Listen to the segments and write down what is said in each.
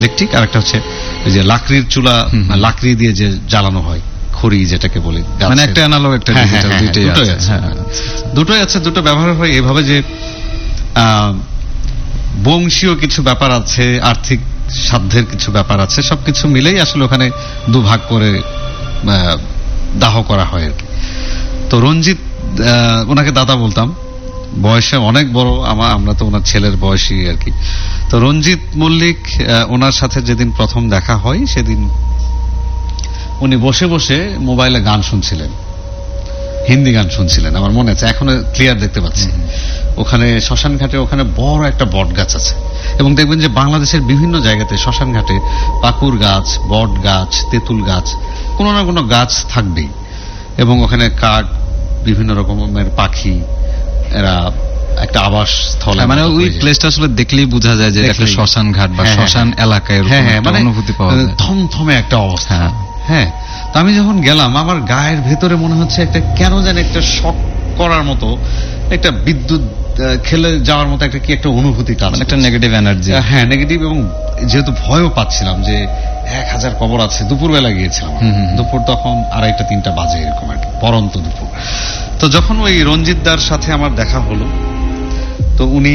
Electric, আর একটা হচ্ছে ওই যে লাকড়ির চুলা, লাকড়ি দিয়ে যে জ্বালানো হয়, খড়ি যেটাকে বলি, মানে একটা অ্যানালগ একটা ডিজিটাল, দুটোই আছে। দুটোই আছে, দুটো ব্যবহার হয় এভাবে যে বংশীয় কিছু ব্যাপার আছে, আর্থিক সাধ্যের কিছু ব্যাপার আছে, সবকিছু মিলেই আসলে ওখানে দুভাগ করে দাহ করা হয় আর কি। তো রঞ্জিত, ওনাকে দাদা বলতাম, বয়সে অনেক বড়, আমরা তো ওনার ছেলের বয়সী আর কি। তো রঞ্জিত মল্লিক, ওনার সাথে যেদিন প্রথম দেখা হয় সেদিন উনি বসে বসে মোবাইলে গান শুনছিলেন, হিন্দি গান শুনছিলেন, আমার মনে আছে, এখনো ক্লিয়ার দেখতে পাচ্ছি। ওখানে শ্মশান ঘাটে ওখানে বড় একটা বট গাছ আছে, এবং দেখবেন যে বাংলাদেশের বিভিন্ন জায়গাতে শ্মশান ঘাটে পাকুর গাছ, বট গাছ, তেঁতুল গাছ, কোনো না কোনো গাছ থাকবেই, এবং ওখানে কাক, বিভিন্ন রকমের পাখি, এরা একটা আবাস স্থল। মানে ওই প্লেসটা আসলে দেখলেই বোঝা যায় যে একটা শ্মশান ঘাট বা শ্মশান এলাকায় মানে অনুভূতি পাওয়া যায়, থমথমে একটা অবস্থা। হ্যাঁ, তো আমি যখন গেলাম আমার গায়ের ভেতরে মনে হচ্ছে একটা কেন যেন একটা শক করার মতো, একটা বিদ্যুৎ খেলে যাওয়ার মতো একটা কি একটা অনুভূতি কাজ, একটা নেগেটিভ এনার্জি। হ্যাঁ, নেগেটিভ, এবং যেহেতু ভয়ও পাচ্ছিলাম যে 1000 কবর আছে। দুপুরবেলা গিয়েছিলাম, দুপুর তখন 2:30-3টা বাজে এরকম আর কি, পরন্ত দুপুর। তো যখন ওই রঞ্জিত দার সাথে আমার দেখা হলো, তো উনি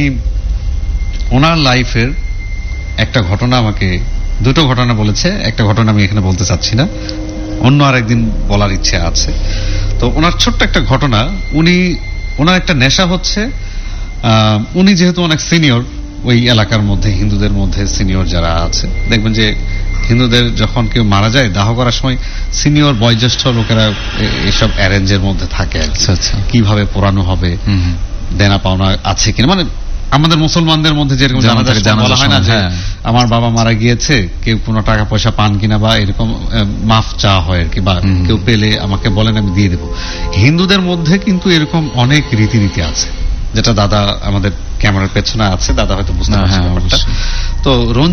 ওনার লাইফের একটা ঘটনা আমাকে, দুটো ঘটনা বলেছে, একটা ঘটনা আমি এখানে বলতে চাচ্ছি না, অন্য আরেকদিন বলার ইচ্ছে আছে। তো ওনার ছোট্ট একটা ঘটনা, ওনার একটা নেশা হচ্ছে, উনি যেহেতু অনেক সিনিয়র ওই এলাকার মধ্যে, হিন্দুদের মধ্যে সিনিয়র যারা আছে, দেখবেন যে হিন্দুদের যখন কেউ মারা যায় দাহ করার সময় সিনিয়র বয়োজ্যেষ্ঠ লোকেরা এসব অ্যারেঞ্জের মধ্যে থাকে, কিভাবে পোড়ানো হবে, দেনা পাওনা আছে কিনা, মানে আমাদের মুসলমানদের মধ্যে যেরকম বলা হয় না যে আমার বাবা মারা গিয়েছে, কেউ কোনো টাকা পয়সা পান কিনা, বা এরকম মাফ চাওয়া হয় আর কি, বা কেউ পেলে আমাকে বলেন আমি দিয়ে দেবো। হিন্দুদের মধ্যে কিন্তু এরকম অনেক রীতিনীতি আছে, যেটা দাদা আমাদের ক্যামেরার পেছনে আছে, দাদা হয়তো বুঝতে পারছেন ব্যাপারটা। তো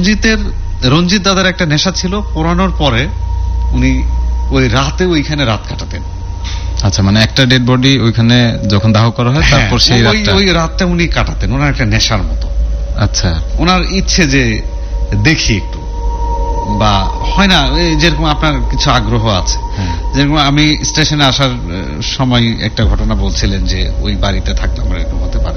রঞ্জিত দাদার একটা নেশা ছিল, পোড়ানোর পরে উনি ওই রাতে ওইখানে রাত কাটাতেন। আচ্ছা, মানে একটা ডেড বডি ওইখানে যখন দাহ করা হয়, তারপর সেই ওই রাতটা উনি কাটাতেন, ওনার একটা নেশার মতো। আচ্ছা, ওনার ইচ্ছে যে দেখি একটু, বা হয় না যেরকম আপনার কিছু আগ্রহ আছে, যেরকম আমি স্টেশনে আসার সময় একটা ঘটনা বলছিলেন যে ওই বাড়িতে থাকলে আমার এরকম হতে পারে,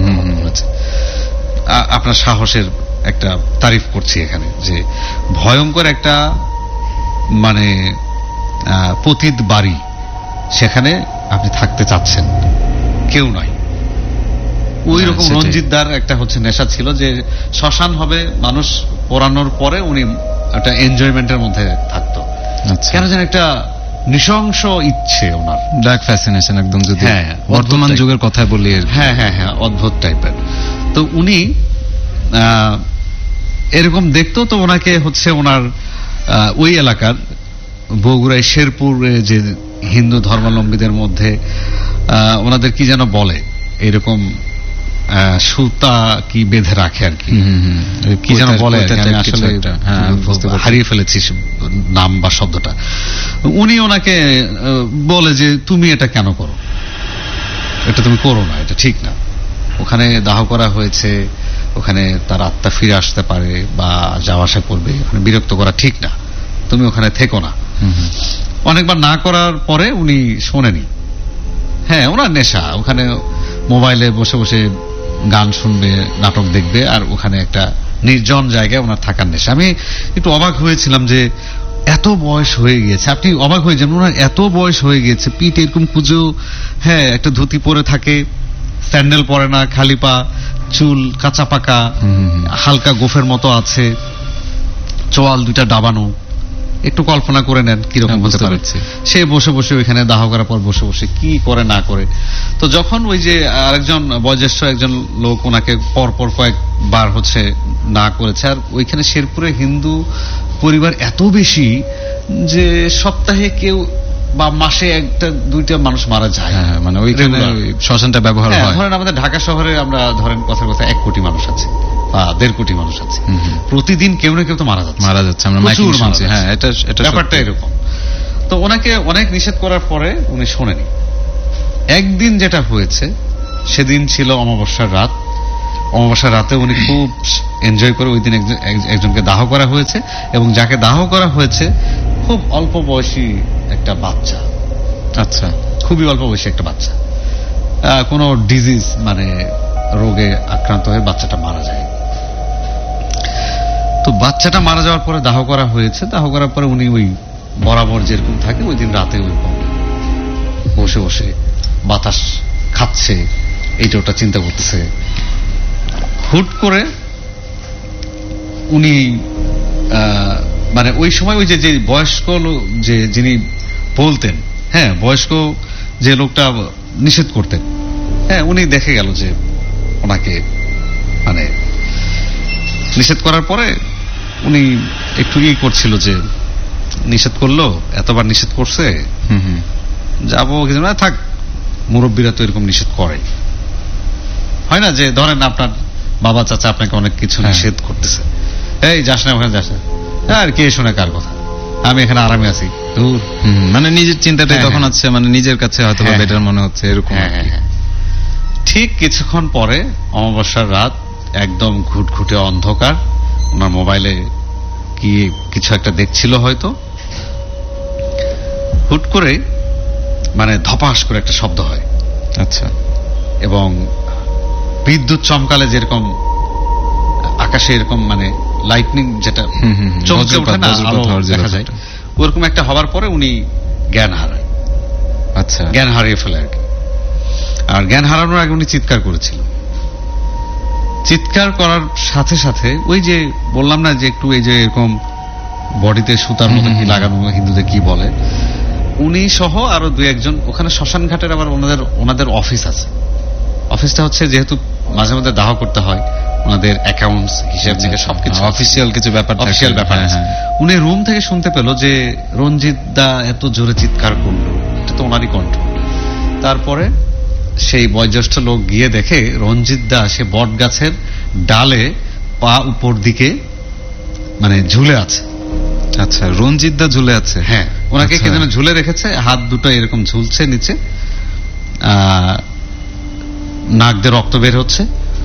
আপনার সাহসের একটা তারিফ করছি এখানে, যে ভয়ঙ্কর একটা মানে পতিত বাড়ি, সেখানে আপনি থাকতে চাচ্ছেন, কেউ নয়। ওই রকম রঞ্জিতদার একটা হচ্ছে নেশা ছিল যে শ্মশান হবে, মানুষ পোড়ানোর পরে উনি একটা এনজয়মেন্টের মধ্যে থাকতো। কেন যেন একটা নৃশংস ইচ্ছে ওনার, ডার্ক ফ্যাসিনেশন একদম, যদি বর্তমান যুগের কথা বলি। হ্যাঁ, অদ্ভুত টাইপের। তো উনি এরকম দেখতো, তো ওনাকে হচ্ছে ওনার ওই এলাকার বগুড়ায় শেরপুরে যে হিন্দু ধর্মাবলম্বীদের মধ্যে ওনাদের কি যেন বলে, এরকম সুতা কি বেঁধে রাখে আর কি, কি যেন বলে, আসলে হারিয়ে ফেলেছি নাম বা শব্দটা। উনি ওনাকে বলে যে তুমি এটা কেন করো, এটা তুমি করো না, এটা ঠিক না, ওখানে দাহ করা হয়েছে, ওখানে তার আত্মা ফিরে আসতে পারে বা যাওয়া আসা করবে, ওখানে বিরক্ত করা ঠিক না, তুমি ওখানে থেকো না। অনেকবার না করার পরে উনি শোনেনি। হ্যাঁ, ওনার নেশা, ওখানে মোবাইলে বসে বসে গান শুনবে, নাটক দেখবে, আর ওখানে একটা নির্জন জায়গায় ওনার থাকার নেশা। আমি একটু অবাক হয়েছিলাম যে এত বয়স হয়ে গিয়েছে, আপনি অবাক হয়ে যান, ওনার এত বয়স হয়ে গিয়েছে, পিঠ এরকম কুজো, হ্যাঁ, একটা ধুতি পরে থাকে, স্যান্ডেল পরে না, খালি পা, চুল কাঁচা পাকা, হালকা গোফের মতো আছে, চোয়াল দুইটা ডাবানো। একটু কল্পনা করে নেন কিরকম হতে পারে। সে বসে বসে ওইখানে দাহ করার পর বসে বসে কি করে না করে। তো যখন ওই যে আরেকজন বয়োজ্যেষ্ঠ একজন লোক ওনাকে পরপর কয়েকবার হচ্ছে না করেছে, আর ওইখানে শেরপুরে হিন্দু পরিবার এত বেশি যে সপ্তাহে কেউ বা মাসে একটা দুইটা মানুষ মারা যায়, মানে ওইখানে শ্মশানটা ব্যবহার হয়। ধরেন আমাদের ঢাকা শহরে আমরা ধরেন কথার কথা 1 কোটি মানুষ আছে বা 1.5 কোটি মানুষ আছে, প্রতিদিন কেউ না কেউ তো মারা যাচ্ছে, আমরা মাইকিং শুনছি। হ্যাঁ, এটা ব্যাপারটা এরকম। তো ওনাকে অনেক নিষেধ করার পরে উনি শোনেনি। একদিন যেটা হয়েছে, সেদিন ছিল অমাবস্যার রাত, অমাবস্যার রাতে উনি খুব এনজয় করে ওই দিন একজনকে দাহ করা হয়েছে, এবং যাকে দাহ করা হয়েছে খুব অল্প বয়সী একটা বাচ্চা। আচ্ছা, খুবই অল্প বয়সী একটা বাচ্চা, কোনো ডিজিজ মানে রোগে আক্রান্ত হয়ে বাচ্চাটা মারা যায়। তো বাচ্চাটা মারা যাওয়ার পরে দাহ করা হয়েছে। দাহ করার পরে উনি ওই বরাবর যেরকম থাকে ওই দিন রাতে ওই বসে বসে বাতাস খাচ্ছে, এইটা ওটা চিন্তা করতেছে। হুট করে উনি মানে ওই সময় ওই যে বয়স্ক যে যিনি বলতেন, হ্যাঁ বয়স্ক যে লোকটা নিষেধ করতেন, হ্যাঁ উনি দেখে গেল যে ওনাকে মানে নিষেধ করার পরে উনি একটু করছিল যে নিষেধ করলো, এতবার নিষেধ করছে, যাবো কিছু না, থাক, মুরব্বীরা তো এরকম নিষেধ করে, হয় না যে ধরেন আপনার বাবা চাচা আপনাকে অনেক কিছু নিষেধ করতেছে, এই যাস না ওখানে যাস না, আর কে শোনে কার কথা, আমি এখানে আরামে আছি, দূর। মানে নিজের চিন্তাটাই তখন আছে, মানে নিজের কাছে হয়তো বেটার মনে হচ্ছে এরকম। ঠিক কিছুক্ষণ পরে অমাবস্যার রাত, একদম ঘুটঘুটে অন্ধকার, ওনার মোবাইলে কি কিছু একটা দেখছিল হয়তো, হুট করে মানে ধপাস করে একটা শব্দ হয়। আচ্ছা, এবং বিদ্যুৎ চমকালে যেরকম আকাশে এরকম মানে লাইটনিং যেটা চমকে ওঠে না, আলো দেখা যায়, ওরকম একটা হওয়ার পরে উনি জ্ঞান হারায়। আচ্ছা, জ্ঞান হারিয়ে ফেলে আর কি। আর জ্ঞান হারানোর আগে উনি চিৎকার করেছিল। চিৎকার করার সাথে সাথে ওই যে বললাম না যে একটু এই যে এরকম বডিতে সুতার মতো কি লাগানো, হিন্দুদের কি বলে, উনি সহ আরো দুই একজন ওখানে শ্মশান ঘাটের আবার ওনাদের অফিস আছে। অফিসটা হচ্ছে যেহেতু মাঝে মধ্যে দাহ করতে হয়, ওনাদের অ্যাকাউন্টস হিসাব থেকে সবকিছু অফিসিয়াল কিছু ব্যাপার, অফিসিয়াল ব্যাপার। উনি রুম থেকে শুনতে পেল যে রঞ্জিত দা এত জোরে চিৎকার করলো, এটা তো ওনারই কণ্ঠ। তারপরে সেই বয়োজ্যেষ্ঠ লোক গিয়ে দেখে রঞ্জিত দা সে বট গাছের ডালে পা উপর দিকে মানে ঝুলে আছে। আচ্ছা, রঞ্জিত দা ঝুলে আছে? হ্যাঁ, ওনাকে কে যেন ঝুলে রেখেছে, হাত দুটো এরকম ঝুলছে নিচে, নাক দিয়ে রক্ত বের হচ্ছে,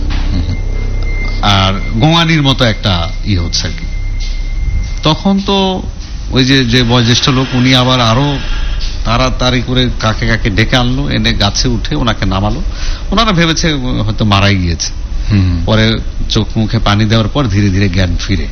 আর গোঙানির মতো একটা হচ্ছে আর কি। তখন তো ওই যে বয়োজ্যেষ্ঠ লোক উনি আবার আরো তাড়াতাড়ি করে কাকে কাকে ডেকে আনলো, এনে গাছে উঠে ওনাকে নামালো। ওনারা ভেবেছে হয়তো মারাই গিয়েছে। পরে চোখ মুখে পানি দেওয়ার পর ধীরে ধীরে জ্ঞান ফিরে।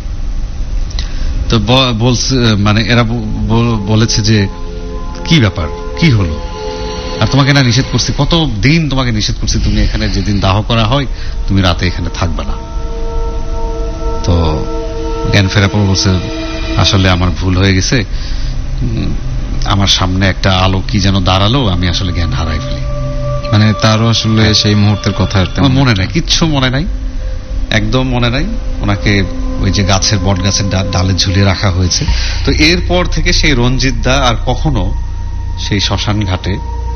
তো বলছে মানে এরা বলেছে যে কি ব্যাপার, কি হলো, আর তোমাকে না নিষেধ করছি, কত দিন তোমাকে নিষেধ করছি, তুমি এখানে যেদিন দাহ করা হয় তুমি রাতে এখানে থাকবে না। তো জ্ঞান ফেরার পর বলছে আসলে আমার ভুল হয়ে গেছে, আমার সামনে একটা আলো কি যেন দাঁড়ালো, আমি আসলে জ্ঞান হারাই ফেলি। মানে তারও আসলে সেই মুহূর্তের কথা মনে নাই, কিচ্ছু মনে নাই, একদম মনে নাই। ওনাকে ওই যে গাছের বট গাছের ডালে ঝুলিয়ে রাখা হয়েছে। তো এরপর থেকে সেই রঞ্জিত দা আর কখনো সেই শ্মশান ঘাটে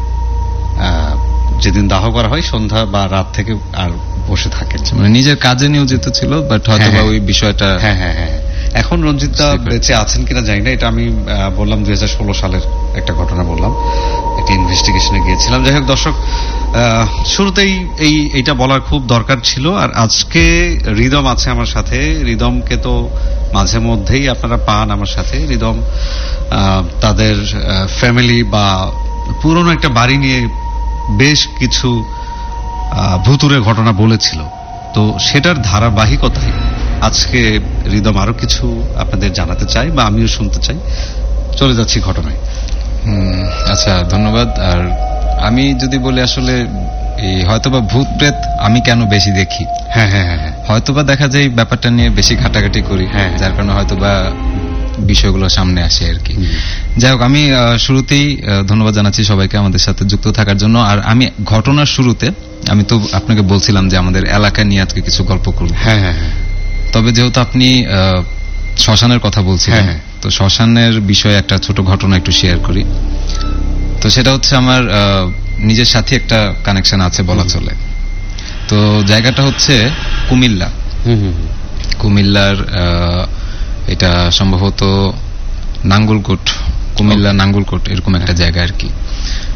যেদিন দাহ করা হয় সন্ধ্যা বা রাত থেকে আর বসে থাকে, মানে নিজের কাজে নিয়োজিত ছিল, বাট হয়তো ওই বিষয়টা। হ্যাঁ হ্যাঁ হ্যাঁ, এখন রঞ্জিত দা বেঁচে আছেন কিনা জানি না, এটা আমি বললাম 2016 সালের একটা ঘটনা বললাম, একটা ইনভেস্টিগেশনে গিয়েছিলাম। যাই হোক দর্শক, শুরুতেই এইটা বলার খুব দরকার ছিল। আর আজকে রিদম আছে আমার সাথে। রিদমকে তো মাঝে মধ্যেই আপনারা পান আমার সাথে। রিদম তাদের ফ্যামিলি বা পুরনো একটা বাড়ি নিয়ে বেশ কিছু ভুতুরে ঘটনা বলেছিল। তো সেটার ধারাবাহিকতায় আজকে রিদম আরো কিছু আপনাদের জানাতে চাই বা আমিও শুনতে চাই। চলে যাচ্ছি ঘটনায়। আচ্ছা, ধন্যবাদ। আর আমি যদি বলি আসলে এই হয়তোবা ভূত প্রেত আমি কেন বেশি দেখি, হ্যাঁ হ্যাঁ হ্যাঁ, হয়তোবা দেখা যায় ব্যাপারটা নিয়ে বেশি ঘাটাঘাটি করি, হ্যাঁ, যার কারণে হয়তোবা বিষয়গুলো সামনে আসে আর কি। যাই হোক, আমি শুরুতেই ধন্যবাদ জানাচ্ছি সবাইকে আমাদের সাথে যুক্ত থাকার জন্য। আর আমি ঘটনার শুরুতে আমি তো আপনাকে বলছিলাম যে আমাদের এলাকা নিয়ে আজকে কিছু গল্প করব। হ্যাঁ হ্যাঁ হ্যাঁ, তবে যেহেতু আপনি শ্মশানের কথা বলছিলেন, তো শ্মশানের বিষয়ে একটা ছোট ঘটনা একটু শেয়ার করি। তো সেটা হচ্ছে আমার নিজের সাথে একটা কানেকশন আছে বলা চলে। তো জায়গাটা হচ্ছে কুমিল্লা। কুমিল্লার এটা সম্ভবত নাঙ্গলকোট, কুমিল্লা নাঙ্গলকোট এরকম একটা জায়গা আর কি।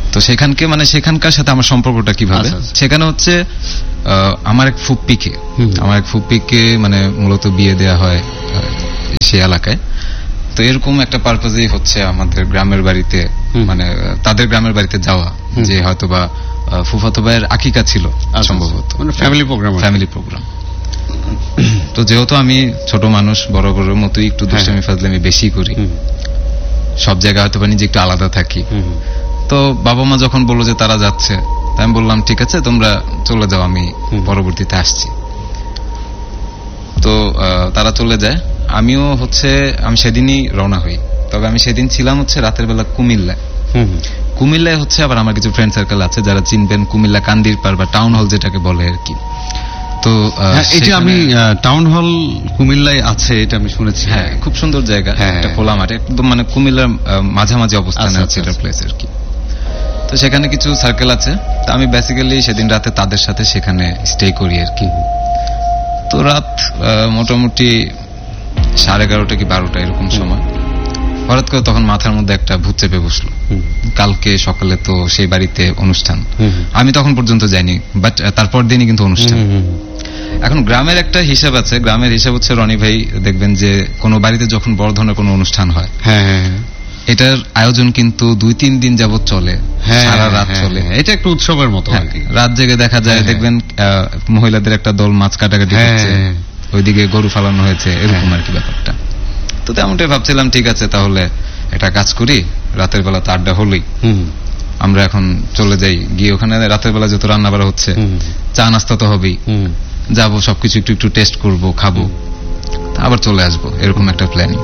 তো সেখানকে মানে সেখানকার সাথে আমার সম্পর্কটা কিভাবে, সেখানে হচ্ছে আমার এক ফুপ্পিকে মানে মূলত বিয়ে দেয়া হয় সেই এলাকায়। তো এরকম একটা পারপাজেই হচ্ছে আমাদের গ্রামের বাড়িতে মানে তাদের গ্রামের বাড়িতে যাওয়া, যে হয়তোবা ফুফাতো ভাইয়ের আকিকা ছিল সম্ভবত, ফ্যামিলি প্রোগ্রাম। তো যেহেতু আমি ছোট মানুষ, বড় মতোই একটু দুষ্টামি ফাজলামি বেশি করি, সব জায়গায় হয়তো নিজে একটু আলাদা থাকি। তো বাবা মা যখন বললো যে তারা যাচ্ছে, তাই আমি বললাম ঠিক আছে তোমরা চলে যাও, আমি পরবর্তীতে আসছি। তো তারা চলে যায়, আমিও হচ্ছে আমি সেদিনই রওনা হই। তবে আমি সেদিন ছিলাম হচ্ছে রাতের বেলা কুমিল্লায় হচ্ছে আবার আমার কিছু ফ্রেন্ড সার্কেল আছে যারা চিনবেন, কুমিল্লা কান্দিরপাড় বা টাউন হল যেটাকে বলে আর কি। তো এটা আমি টাউন হল কুমিল্লায় আছে, এটা আমি শুনেছি। হ্যাঁ, খুব সুন্দর জায়গা, একটা খোলা মাঠ, একদম মানে কুমিল্লার মাঝামাঝি অবস্থানে আছে এটা প্লেস আর কি। তো সেখানে কিছু সার্কেল আছে, তো আমি বেসিক্যালি সেদিন রাতে তাদের সাথে সেখানে স্টে করি আর কি। তো রাত মোটামুটি 11:30 কি 12টা এরকম সময় হঠাৎ করে তখন মাথার মধ্যে একটা ভূত চেপে বসলো। কালকে সকালে তো সেই বাড়িতে অনুষ্ঠান, আমি তখন পর্যন্ত যাইনি, বাট তারপর দিনই কিন্তু অনুষ্ঠান। এখন গ্রামের একটা হিসাব আছে, গ্রামের হিসাব হচ্ছে রনি ভাই দেখবেন যে কোনো বাড়িতে যখন বড় ধরনের কোনো অনুষ্ঠান হয়, এটার আয়োজন কিন্তু 2-3 দিন যাবত চলে, সারা রাত চলে। এটা একটা উৎসবের মতো আর কি। রাত জেগে দেখা যায় দেখবেন মহিলাদের একটা দল মাছ কাটাকাটি করছে, ওইদিকে গরু ফালানো হয়েছে, এরকম আর কি ব্যাপারটা। তো তেমনটাই ভাবছিলাম, ঠিক আছে তাহলে একটা কাজ করি, রাতের বেলা তো আড্ডা হলোই, আমরা এখন চলে যাই, গিয়ে ওখানে রাতের বেলা যত রান্না বাড়া হচ্ছে, চা নাস্তা তো হবেই, যাবো সবকিছু একটু একটু টেস্ট করবো, খাবো, আবার চলে আসবো, এরকম একটা প্ল্যানিং।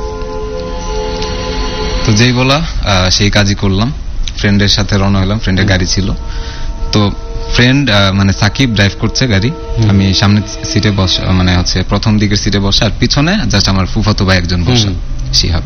তো যেই বলা সেই কাজই করলাম, ফ্রেন্ডের সাথে রওনা হলাম, ফ্রেন্ডের গাড়ি ছিল। তো ফ্রেন্ড মানে সাকিব ড্রাইভ করছে গাড়ি, আমি সামনে সিটে বসা, মানে হচ্ছে প্রথম দিকের সিটে বসা, আর পিছনে জাস্ট আমার ফুফাতো ভাই একজন বসা, শিহাব।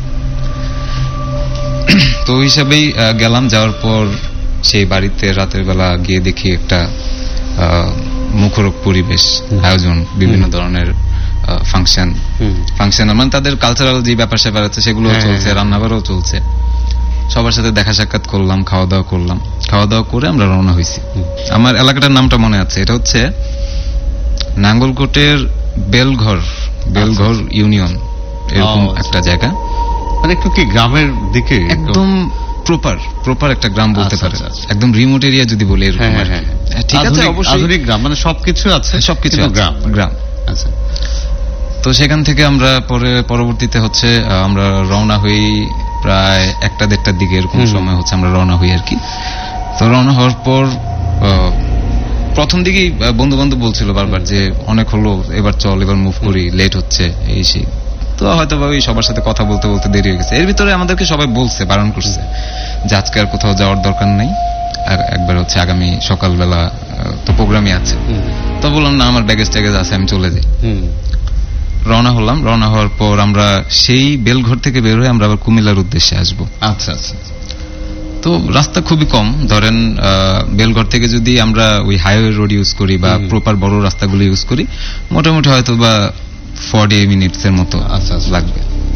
তো হিসাবেই গেলাম, যাওয়ার পর সেই বাড়িতে রাতের বেলা গিয়ে দেখি একটা মুখরোগ পরিবেশ, আয়োজন, বিভিন্ন ধরনের ফাংশন মানে তাদের কালচারাল যে ব্যাপার স্যাপার আছে সেগুলো চলছে, রান্নাবাড়াও চলছে, সবার সাথে দেখা সাক্ষাৎ করলাম, খাওয়া দাওয়া করলাম, খাওয়া দাওয়া করে আমরা রওনা হয়েছি। আমার এলাকাটার নামটা মনে আছে, এটা হচ্ছে নাঙ্গলকোটের বেলঘর ইউনিয়ন, এরকম একটা জায়গা, মানে একটু কি গ্রামের দিকে, একদম প্রপার একটা গ্রাম বলতে পারে, একদম রিমোট এরিয়া যদি বলি এরকম। ঠিক আছে, অবশ্যই আধুনিক গ্রাম, মানে সবকিছু আছে, সবকিছু গ্রাম। আচ্ছা। তো সেখান থেকে আমরা পরবর্তীতে হচ্ছে আমরা রওনা হই প্রায় 1টা-1:30টার দিকে, এরকম সময় হচ্ছে আমরা রওনা হই আর কি। তো রওনা হওয়ার পর প্রথম দিকেই বন্ধু বান্ধব বলছিল বারবার যে অনেক হলো, এবার চল, এবার মুভ করি, লেট হচ্ছে, এই সেই। তো হয়তো বা সবার সাথে কথা বলতে বলতে দেরি হয়ে গেছে। এর ভিতরে আমাদেরকে সবাই বলছে, বারণ করছে যে আজকে আর কোথাও যাওয়ার দরকার নেই, আর একবার হচ্ছে আগামী সকালবেলা তো প্রোগ্রামই আছে। তো বললাম না, আমার ব্যাগেজ ট্যাগেজ আছে, আমি চলে যাই। রওনা হলাম, রওনা হওয়ার পর আমরা সেই বেলঘর থেকে বের হয়ে আমরা আবার কুমিল্লার উদ্দেশ্যে আসবো। আচ্ছা আচ্ছা। তো রাস্তা খুবই কম, ধরেন বেলঘর থেকে যদি আমরা ওই হাইওয়ে রোড ইউজ করি বা প্রপার বড় রাস্তাগুলো ইউজ করি, মোটামুটি হয়তো বা 40 মিনিটসের মতো লাগবে।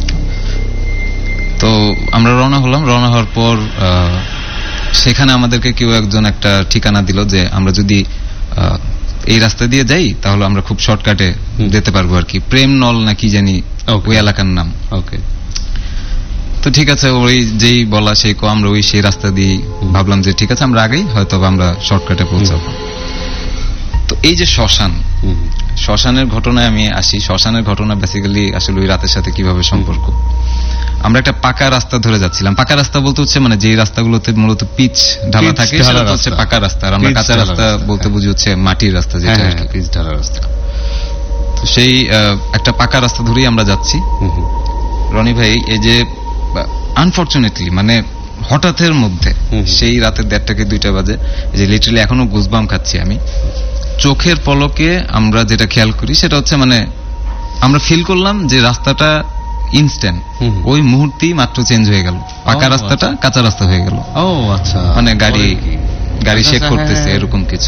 তো আমরা রওনা হলাম, রওনা হওয়ার পর সেখানে আমাদেরকে কেউ একজন একটা ঠিকানা দিল যে আমরা যদি এই রাস্তা দিয়ে যাই তাহলে আমরা খুব শর্টকাটে যেতে পারবো আর কি, প্রেম নল না কি জানি ওই এলাকার নাম। ওকে। তো ঠিক আছে, ওই যেই বলা সেই আমরা সেই রাস্তা দিয়ে ভাবলাম যে ঠিক আছে আমরা আগেই হয়তো আমরা শর্টকাটে পৌঁছাবো। তো এই যে শ্মশানের ঘটনায় আমি আসি। শ্মশানের ঘটনা বেসিক্যালি আসলে ওই রাতের সাথে কিভাবে সম্পর্ক। আমরা একটা পাকা রাস্তা ধরে যাচ্ছিলাম। পাকা রাস্তা বলতে হচ্ছে মানে যে রাস্তাগুলোতে মূলত পিচ ঢালা থাকে সেটা হচ্ছে পাকা রাস্তা, আর আমরা কাঁচা রাস্তা বলতে বুঝি হচ্ছে মাটির রাস্তা, যেটা পিচ ঢালা রাস্তা। তো সেই একটা পাকা রাস্তা ধরেই আমরা যাচ্ছি। রনি ভাই, এই যে আনফরচুনেটলি মানে হঠাৎের মধ্যে সেই রাতের 1:30-2টা বাজে, যে লিটারালি এখনো গুজবাম খাচ্ছি আমি, চোখের পলকে আমরা যেটা খেয়াল করি সেটা হচ্ছে মানে আমরা ফিল করলাম যে রাস্তাটা ইনস্ট্যান্ট, ওই মুহূর্তেই মাত্র চেঞ্জ হয়ে গেল, পাকা রাস্তাটা কাঁচা রাস্তা হয়ে গেল। ও আচ্ছা, মানে গাড়ি শেক করতেছে এরকম কিছু।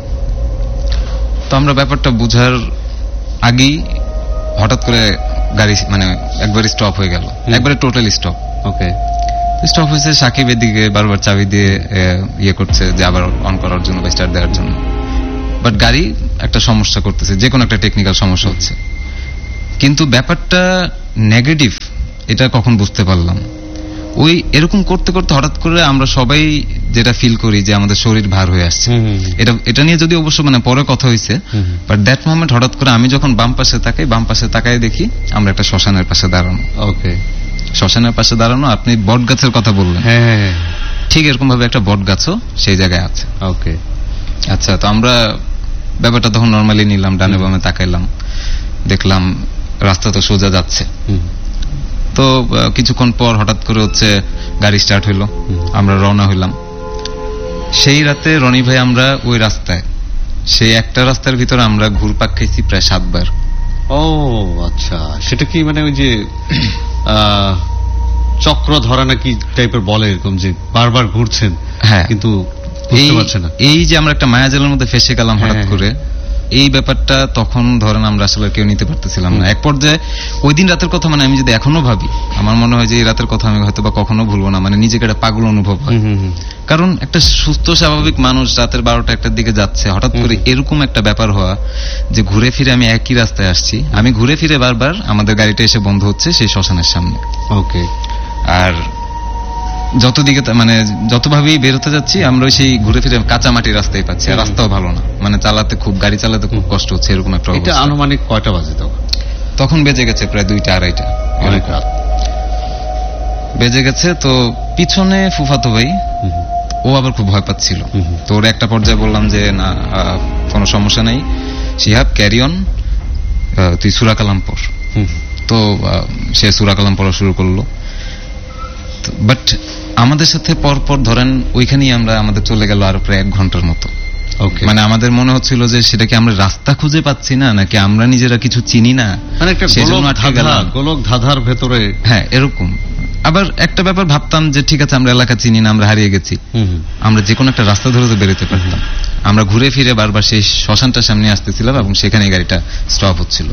তো আমরা ব্যাপারটা বুঝার আগেই হঠাৎ করে গাড়ি মানে একবারে স্টপ হয়ে গেল, একবারে টোটালি স্টপ। ওকে। স্টপ হয়েছে, সাকিব এদিকে বারবার চাবি দিয়ে ইয়ে করছে যে আবার অন করার জন্য বা স্টার্ট দেওয়ার জন্য, বাট গাড়ি একটা সমস্যা করতেছে, যে কোনো একটা টেকনিক্যাল সমস্যা হচ্ছে। কিন্তু ব্যাপারটা নেগেটিভ এটা কখন বুঝতে পারলাম, ওই এরকম করতে করতে হঠাৎ করে আমরা সবাই যেটা ফিল করি যে আমাদের শরীর ভার হয়ে আসছে। এটা নিয়ে যদি অবশ্য মানে পরে কথা হয়েছে, বাট দ্যাট মোমেন্ট হঠাৎ করে আমি যখন বাম পাশে তাকাই দেখি আমরা একটা শ্মশানের পাশে দাঁড়ানো। ওকে, শ্মশানের পাশে দাঁড়ানো। আপনি বট গাছের কথা বললেন, ঠিক এরকম ভাবে একটা বট গাছও সেই জায়গায় আছে। ওকে, আচ্ছা, তো আমরা ব্যাপারটা তখন নর্মালি নিলাম, ডানে বামে তাকাইলাম, দেখলাম রাস্তা তো সোজা যাচ্ছে। তো কিছুক্ষণ পর হঠাৎ করে হচ্ছে গাড়ি স্টার্ট হইলো, আমরা রওনা হইলাম। সেই রাতে রনি ভাই আমরা ওই রাস্তায়, সেই একটা রাস্তার ভিতরে আমরা ঘুরপাক খাইছি প্রায় 7 বার। ও আচ্ছা, সেটা কি মানে ওই যে চক্র ধরা নাকি টাইপের বলে, এরকম যে বারবার ঘুরছেন? হ্যাঁ, কিন্তু বুঝতে পারছেন না। এই যে আমরা একটা মায়াজালের মধ্যে ফেসে গেলাম হঠাৎ করে, এই ব্যাপারটা তখন ধরেন আমরা আসলে কেউ নিতে পারতেছিলাম না। এক পর্যায়ে ওই দিন রাতের কথা মানে আমি যদি এখনো ভাবি, আমার মনে হয় যে এই রাতের কথা আমি হয়তো বা কখনো ভুলবো না। মানে নিজেকে একটা পাগল অনুভব হয়, কারণ একটা সুস্থ স্বাভাবিক মানুষ রাতের 12টা 1টার দিকে যাচ্ছে, হঠাৎ করে এরকম একটা ব্যাপার হওয়া যে ঘুরে ফিরে আমি একই রাস্তায় আসছি, আমি ঘুরে ফিরে বারবার আমাদের গাড়িটা এসে বন্ধ হচ্ছে সেই শ্মশানের সামনে। ওকে, আর যতদিকে মানে যতভাবেই বেরোতে যাচ্ছি আমরা সেই ঘুরে ফিরে কাঁচা মাটির রাস্তায় পাচ্ছি, আর রাস্তাও ভালো না, মানে গাড়ি চালাতে খুব কষ্ট হচ্ছে, এরকম একটা অবস্থা। এটা আনুমানিক কয়টা বাজে তখন বেজে গেছে প্রায় 2টা 2:30 অনেক রাত বেজে গেছে। তো পিছনে ফুফাতো ভাই, ও আবার খুব ভয় পাচ্ছিল। তো ওর একটা পর্যায়ে বললাম যে না, কোনো সমস্যা নেই, শিহাব ক্যারি অন, তুই সূরা কালাম পড়। তো সে সূরা কালাম পড়া শুরু করলো। বাট আমাদের সাথে পরপর ধরেন ওইখানেই আমাদের চলে গেল আরো প্রায় 1 ঘন্টার মতো। মানে আমাদের মনে হচ্ছিল যে সেটা কি আমরা রাস্তা খুঁজে পাচ্ছি না, নাকি আমরা নিজেরা কিছু চিনি না, মানে একটা গোলক ধাঁধার ভেতরে। হ্যাঁ, এরকম। আবার একটা ব্যাপার ভাবতাম যে ঠিক আছে আমরা এলাকা চিনি না, আমরা হারিয়ে গেছি, আমরা যে কোনো একটা রাস্তা ধরে তো বেরোতে পারতাম। আমরা ঘুরে ফিরে বারবার সেই শ্মশানটার সামনে আসতেছিলাম এবং সেখানে গাড়িটা স্টপ হচ্ছিল।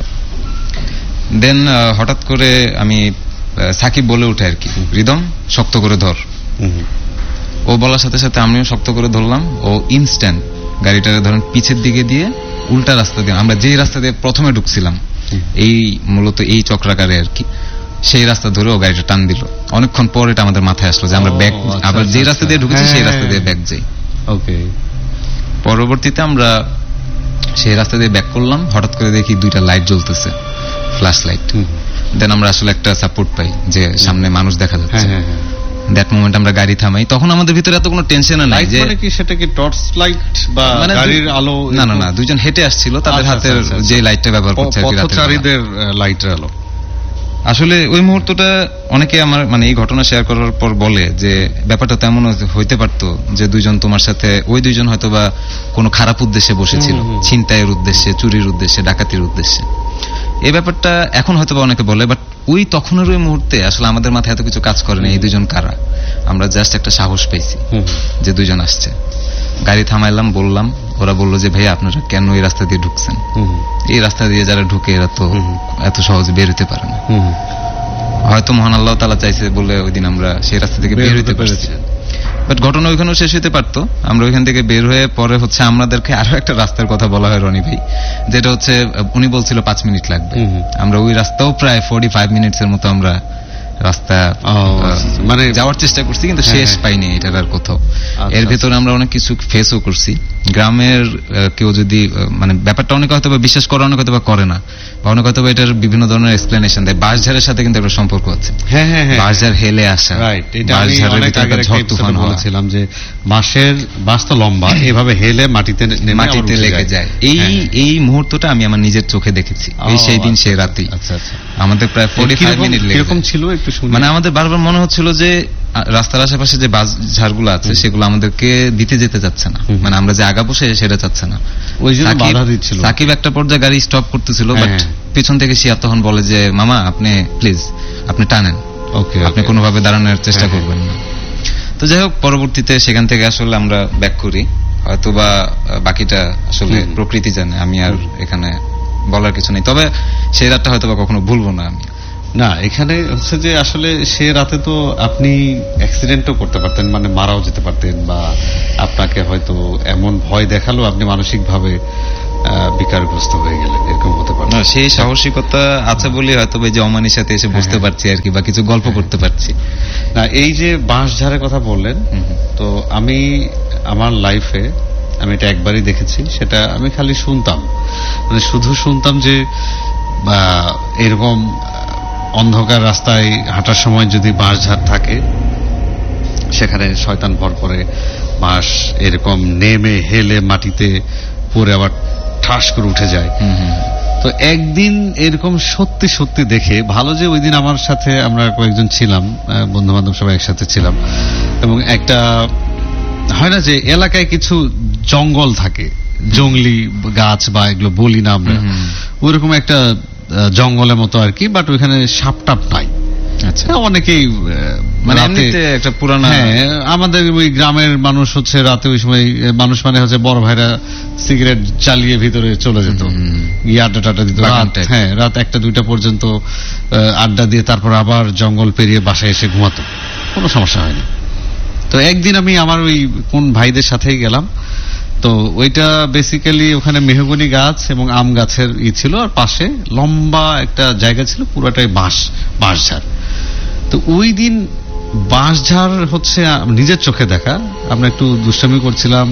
দেন হঠাৎ করে আমি সাকিব বলে উঠে আর কি, রিদম শক্ত করে ধর। ও বলার সাথে সাথে আমিও শক্ত করে ধরলাম। ও ইনস্ট্যান্ট গাড়িটাকে ধরেন পিছের দিকে দিয়ে উল্টা রাস্তা দিয়ে, আমরা যেই রাস্তা দিয়ে প্রথমে ঢুকছিলাম, এই মূলত এই চক্রাকারে আর কি, সেই রাস্তা ধরে ও গাড়িটা টান দিল। অনেকক্ষণ পর এটা আমাদের মাথায় আসলো যে আমরা ব্যাক, আবার যে রাস্তা দিয়ে ঢুকেছি সেই রাস্তা দিয়ে ব্যাক যাই। ওকে, পরবর্তীতে আমরা সেই রাস্তা দিয়ে ব্যাক করলাম। হঠাৎ করে দেখি 2টা লাইট জ্বলতেছে, ফ্ল্যাশ লাইট। দেন আমরা আসলে একটা সাপোর্ট পাই যে সামনে মানুষ দেখা যাচ্ছে। দ্যাট মোমেন্ট আমরা গাড়ি থামাই। তখন আমাদের ভিতরে এত কোনো টেনশন নাই যে মানে কি সেটা কি টর্চ লাইট বা গাড়ির আলো? না না না, 2জন হেঁটে আসছিল, তাদের হাতের যে লাইটটা ব্যবহার করছে আর কি, পথচারীদের লাইটের আলো। আসলে ওই মুহূর্তটা অনেকে আমার মানে এই ঘটনা শেয়ার করার পর বলে যে ব্যাপারটা তেমন হইতে পারতো যে 2জন তোমার সাথে, ওই 2জন হয়তো বা কোনো খারাপ উদ্দেশ্যে বসেছিল, ছিনতাইয়ের উদ্দেশ্যে, চুরির উদ্দেশ্যে, ডাকাতির উদ্দেশ্যে। এই ব্যাপারটা এখন হয়তো বা অনেকে বলে, বাট ওই তখনের ওই মুহূর্তে আসলে আমাদের মাথায় এত কিছু কাজ করে না এই 2জন কারা। আমরা জাস্ট একটা সাহস পেয়েছি যে 2জন আসছে। গাড়ি থামাইলাম, বললাম, ওরা বললো যে ভাই আপনারা কেন এই রাস্তা দিয়ে ঢুকছেন? এই রাস্তা দিয়ে যারা ঢুকে এরা তো এত সহজে বের হতে পারে না। হয়তো মহান আল্লাহ তাআলা চাইছে বলে ওই দিন আমরা সেই রাস্তা থেকে বের হতে পেরেছি। বাট ঘটনা ওইখানেও শেষ হতে পারতো। আমরা ওইখান থেকে বের হয়ে পরে হচ্ছে আমাদেরকে আরো একটা রাস্তার কথা বলা হয় রনি ভাই, যেটা হচ্ছে উনি বলছিল 5 মিনিট লাগবে। আমরা ওই রাস্তাও প্রায় 45 মিনিটসের মতো আমরা রাস্তা মানে যাওয়ার চেষ্টা করছি, কিন্তু শেষ পাইনি এটার আর কোথাও। এর ভেতরে আমরা অনেক কিছু ফেসও করছি। গ্রামের কেউ যদি মানে ব্যাপারটা অনেকে হয়তো বিশ্বাস করে, অনেকে হয়তো করে না, বা অনেকে হয়তো এটার বিভিন্ন ধরনের এক্সপ্লেনেশন দেয়। বাঁশঝাড়ের সাথে কিন্তু একটা সম্পর্ক আছে। বাঁশঝাড় হেলে আসা, বাঁশঝাড়ের ভিতরে একটা ঝড় তুফান বলেছিলাম যে বাঁশ তো লম্বা, এভাবে হেলে মাটিতে লেগে যায়। এই মুহূর্তটা আমি আমার নিজের চোখে দেখেছি সেই দিন সেই রাতেই। আমাদের প্রায় 45 মিনিট লেগে ছিল। মানে আমাদের বারবার মনে হচ্ছিল যে রাস্তার আশেপাশে যে বাস ঝাড়গুলো আছে সেগুলো আমাদেরকে দিতে যেতে যাচ্ছে না, মানে আমরা যে আগাবো সেটা চাচ্ছে না। সাকিব একটা পর্যায়ে গাড়ি স্টপ করতেছিল, বাট পিছন থেকে শিয়া তখন বলে যে মামা আপনি প্লিজ আপনি টানেন, আপনি কোনোভাবে দাঁড়ানোর চেষ্টা করবেন না। তো যাই হোক, পরবর্তীতে সেখান থেকে আসলে আমরা ব্যাক করি। হয়তোবা বাকিটা আসলে প্রকৃতি জানে, আমি আর এখানে বলার কিছু নেই। তবে সেই রাতটা হয়তোবা কখনো ভুলবো না আমি। না, এখানে হচ্ছে যে আসলে সে রাতে তো আপনি অ্যাক্সিডেন্টও করতে পারতেন, মানে মারাও যেতে পারতেন, বা আপনাকে হয়তো এমন ভয় দেখালো আপনি মানসিকভাবে বিকারগ্রস্ত হয়ে গেলেন, এরকম হতে পারে। না, সেই সাহসিকতা আছে বলে হয়তো যে অমানির সাথে এসে বুঝতে পারছি আর কি, বা কিছু গল্প করতে পারছি। না, এই যে বাঁশঝাড়ের কথা বললেন, তো আমি আমার লাইফে আমি এটা একবারই দেখেছি, সেটা আমি খালি শুনতাম, মানে শুধু শুনতাম যে এরকম অন্ধকার রাস্তায় হাঁটার সময় যদি বাঁশঝাড় থাকে সেখানে শয়তান ভর করে বাঁশ এরকম নেমে হেলে মাটিতে পড়ে আবার ঠাস করে উঠে যায়। তো একদিন এরকম সত্যি সত্যি দেখে, ভালো যে ওই দিন আমার সাথে আমরা কয়েকজন ছিলাম, বন্ধু বান্ধব সবাই একসাথে ছিলাম, এবং একটা হয় না যে এলাকায় কিছু জঙ্গল থাকে, জঙ্গলি গাছ বা এগুলো বলি না আমরা, ওইরকম একটা জঙ্গলের মতো আর কি, বাট ওইখানে সাপ টাপ নাই। আচ্ছা, অনেকেই মানে একটা পুরানা, আমাদের ওই গ্রামের মানুষ হচ্ছে রাতে ওই সময় মানুষ মানে হচ্ছে বড় ভাইরা সিগারেট চালিয়ে ভিতরে চলে যেত, গিয়ে আড্ডা টাড্ডা দিত, হ্যাঁ রাত 1টা-2টা পর্যন্ত আড্ডা দিয়ে তারপর আবার জঙ্গল পেরিয়ে বাসায় এসে ঘুমাতো, কোনো সমস্যা হয়নি। তো একদিন আমি আমার ওই কোন ভাইদের সাথেই গেলাম, তো ওইটা বেসিক্যালি ওখানে মেহগনি গাছ এবং আম গাছের ছিল, আর পাশে লম্বা একটা জায়গা ছিল, পুরোটাই বাঁশঝাড়। তো ওই দিন বাঁশঝাড় হচ্ছে নিজের চোখে দেখা, আমরা একটু দুষ্টামি করছিলাম,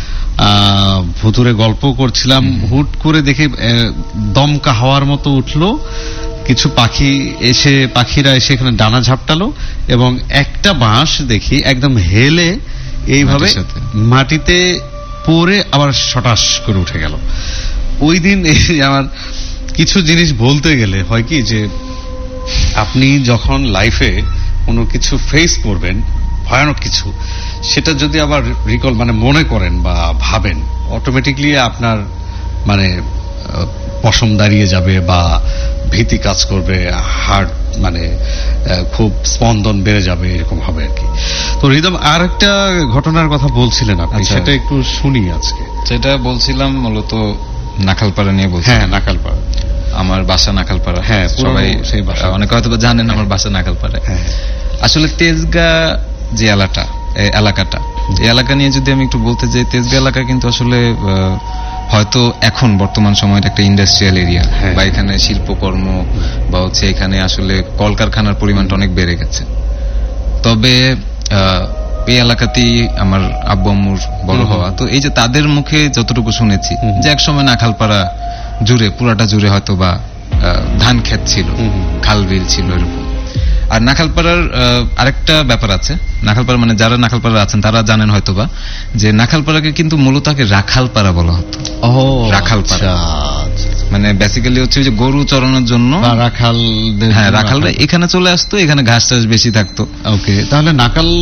ভুতুরে গল্প করছিলাম, হুট করে দেখে দমকা হাওয়ার মতো উঠলো, কিছু পাখিরা এসে এখানে ডানা ঝাপটালো, এবং একটা বাঁশ দেখি একদম হেলে এইভাবে মাটিতে পরে আবার সটাস করে উঠে গেল। ওই দিন আমার কিছু জিনিস বলতে গেলে হয় কি, যে আপনি যখন লাইফে কোনো কিছু ফেস করবেন ভয়ানক কিছু, সেটা যদি আবার রিকল মানে মনে করেন বা ভাবেন, অটোমেটিকলি আপনার মানে পশম দাঁড়িয়ে যাবে বা ভীতি কাজ করবে, হার্ট মানে খুব স্পন্দন বেড়ে যাবে, এরকম হবে আর কি। তো রিদম আর একটা ঘটনার কথা বলছিলেন আপনি, সেটা একটু শুনি আজকে। সেটা বলছিলাম মূলত নাখালপাড়া নিয়ে বলছি। হ্যাঁ, নাখালপাড়া, আমার বাসা নাখালপাড়া। হ্যাঁ, সবাই সেই বাসা অনেকে হয়তো জানেন, আমার বাসা নাখালপাড়া। আসলে তেজগাঁ যে এলাকাটা, এই এলাকা নিয়ে যদি আমি একটু বলতে যাই, তেজগাঁ এলাকা কিন্তু আসলে হয়তো এখন বর্তমান সময়ের একটা ইন্ডাস্ট্রিয়াল এরিয়া, বা এখানে শিল্পকর্ম বা হচ্ছে এখানে আসলে কলকারখানার পরিমাণটা অনেক বেড়ে গেছে। তবে এই এলাকাতেই আমার আব্বু আম্মুর বড় হওয়া, তো এই যে তাদের মুখে যতটুকু শুনেছি যে একসময় নাখালপাড়া জুড়ে, পুরাটা জুড়ে হয়তো বা ধান ক্ষেত ছিল, খাল বিল ছিল, এরকম। আর নাখালপাড়ার আরেকটা ব্যাপার আছে, নাখালপাড়া মানে যারা নাখালপাড়া আছেন তারা জানেন হয়তোবা, যে নাখালপাড়াকে কিন্তু মূলত আগে রাখালপাড়া বলা হতো। রাখালপাড়া মানে বেসিক্যালি হচ্ছে যে গরু চড়ানোর জন্য রাখালরা এখানে চলে আসতো, এখানে ঘাস টাস বেশি থাকতো। ওকে, তাহলে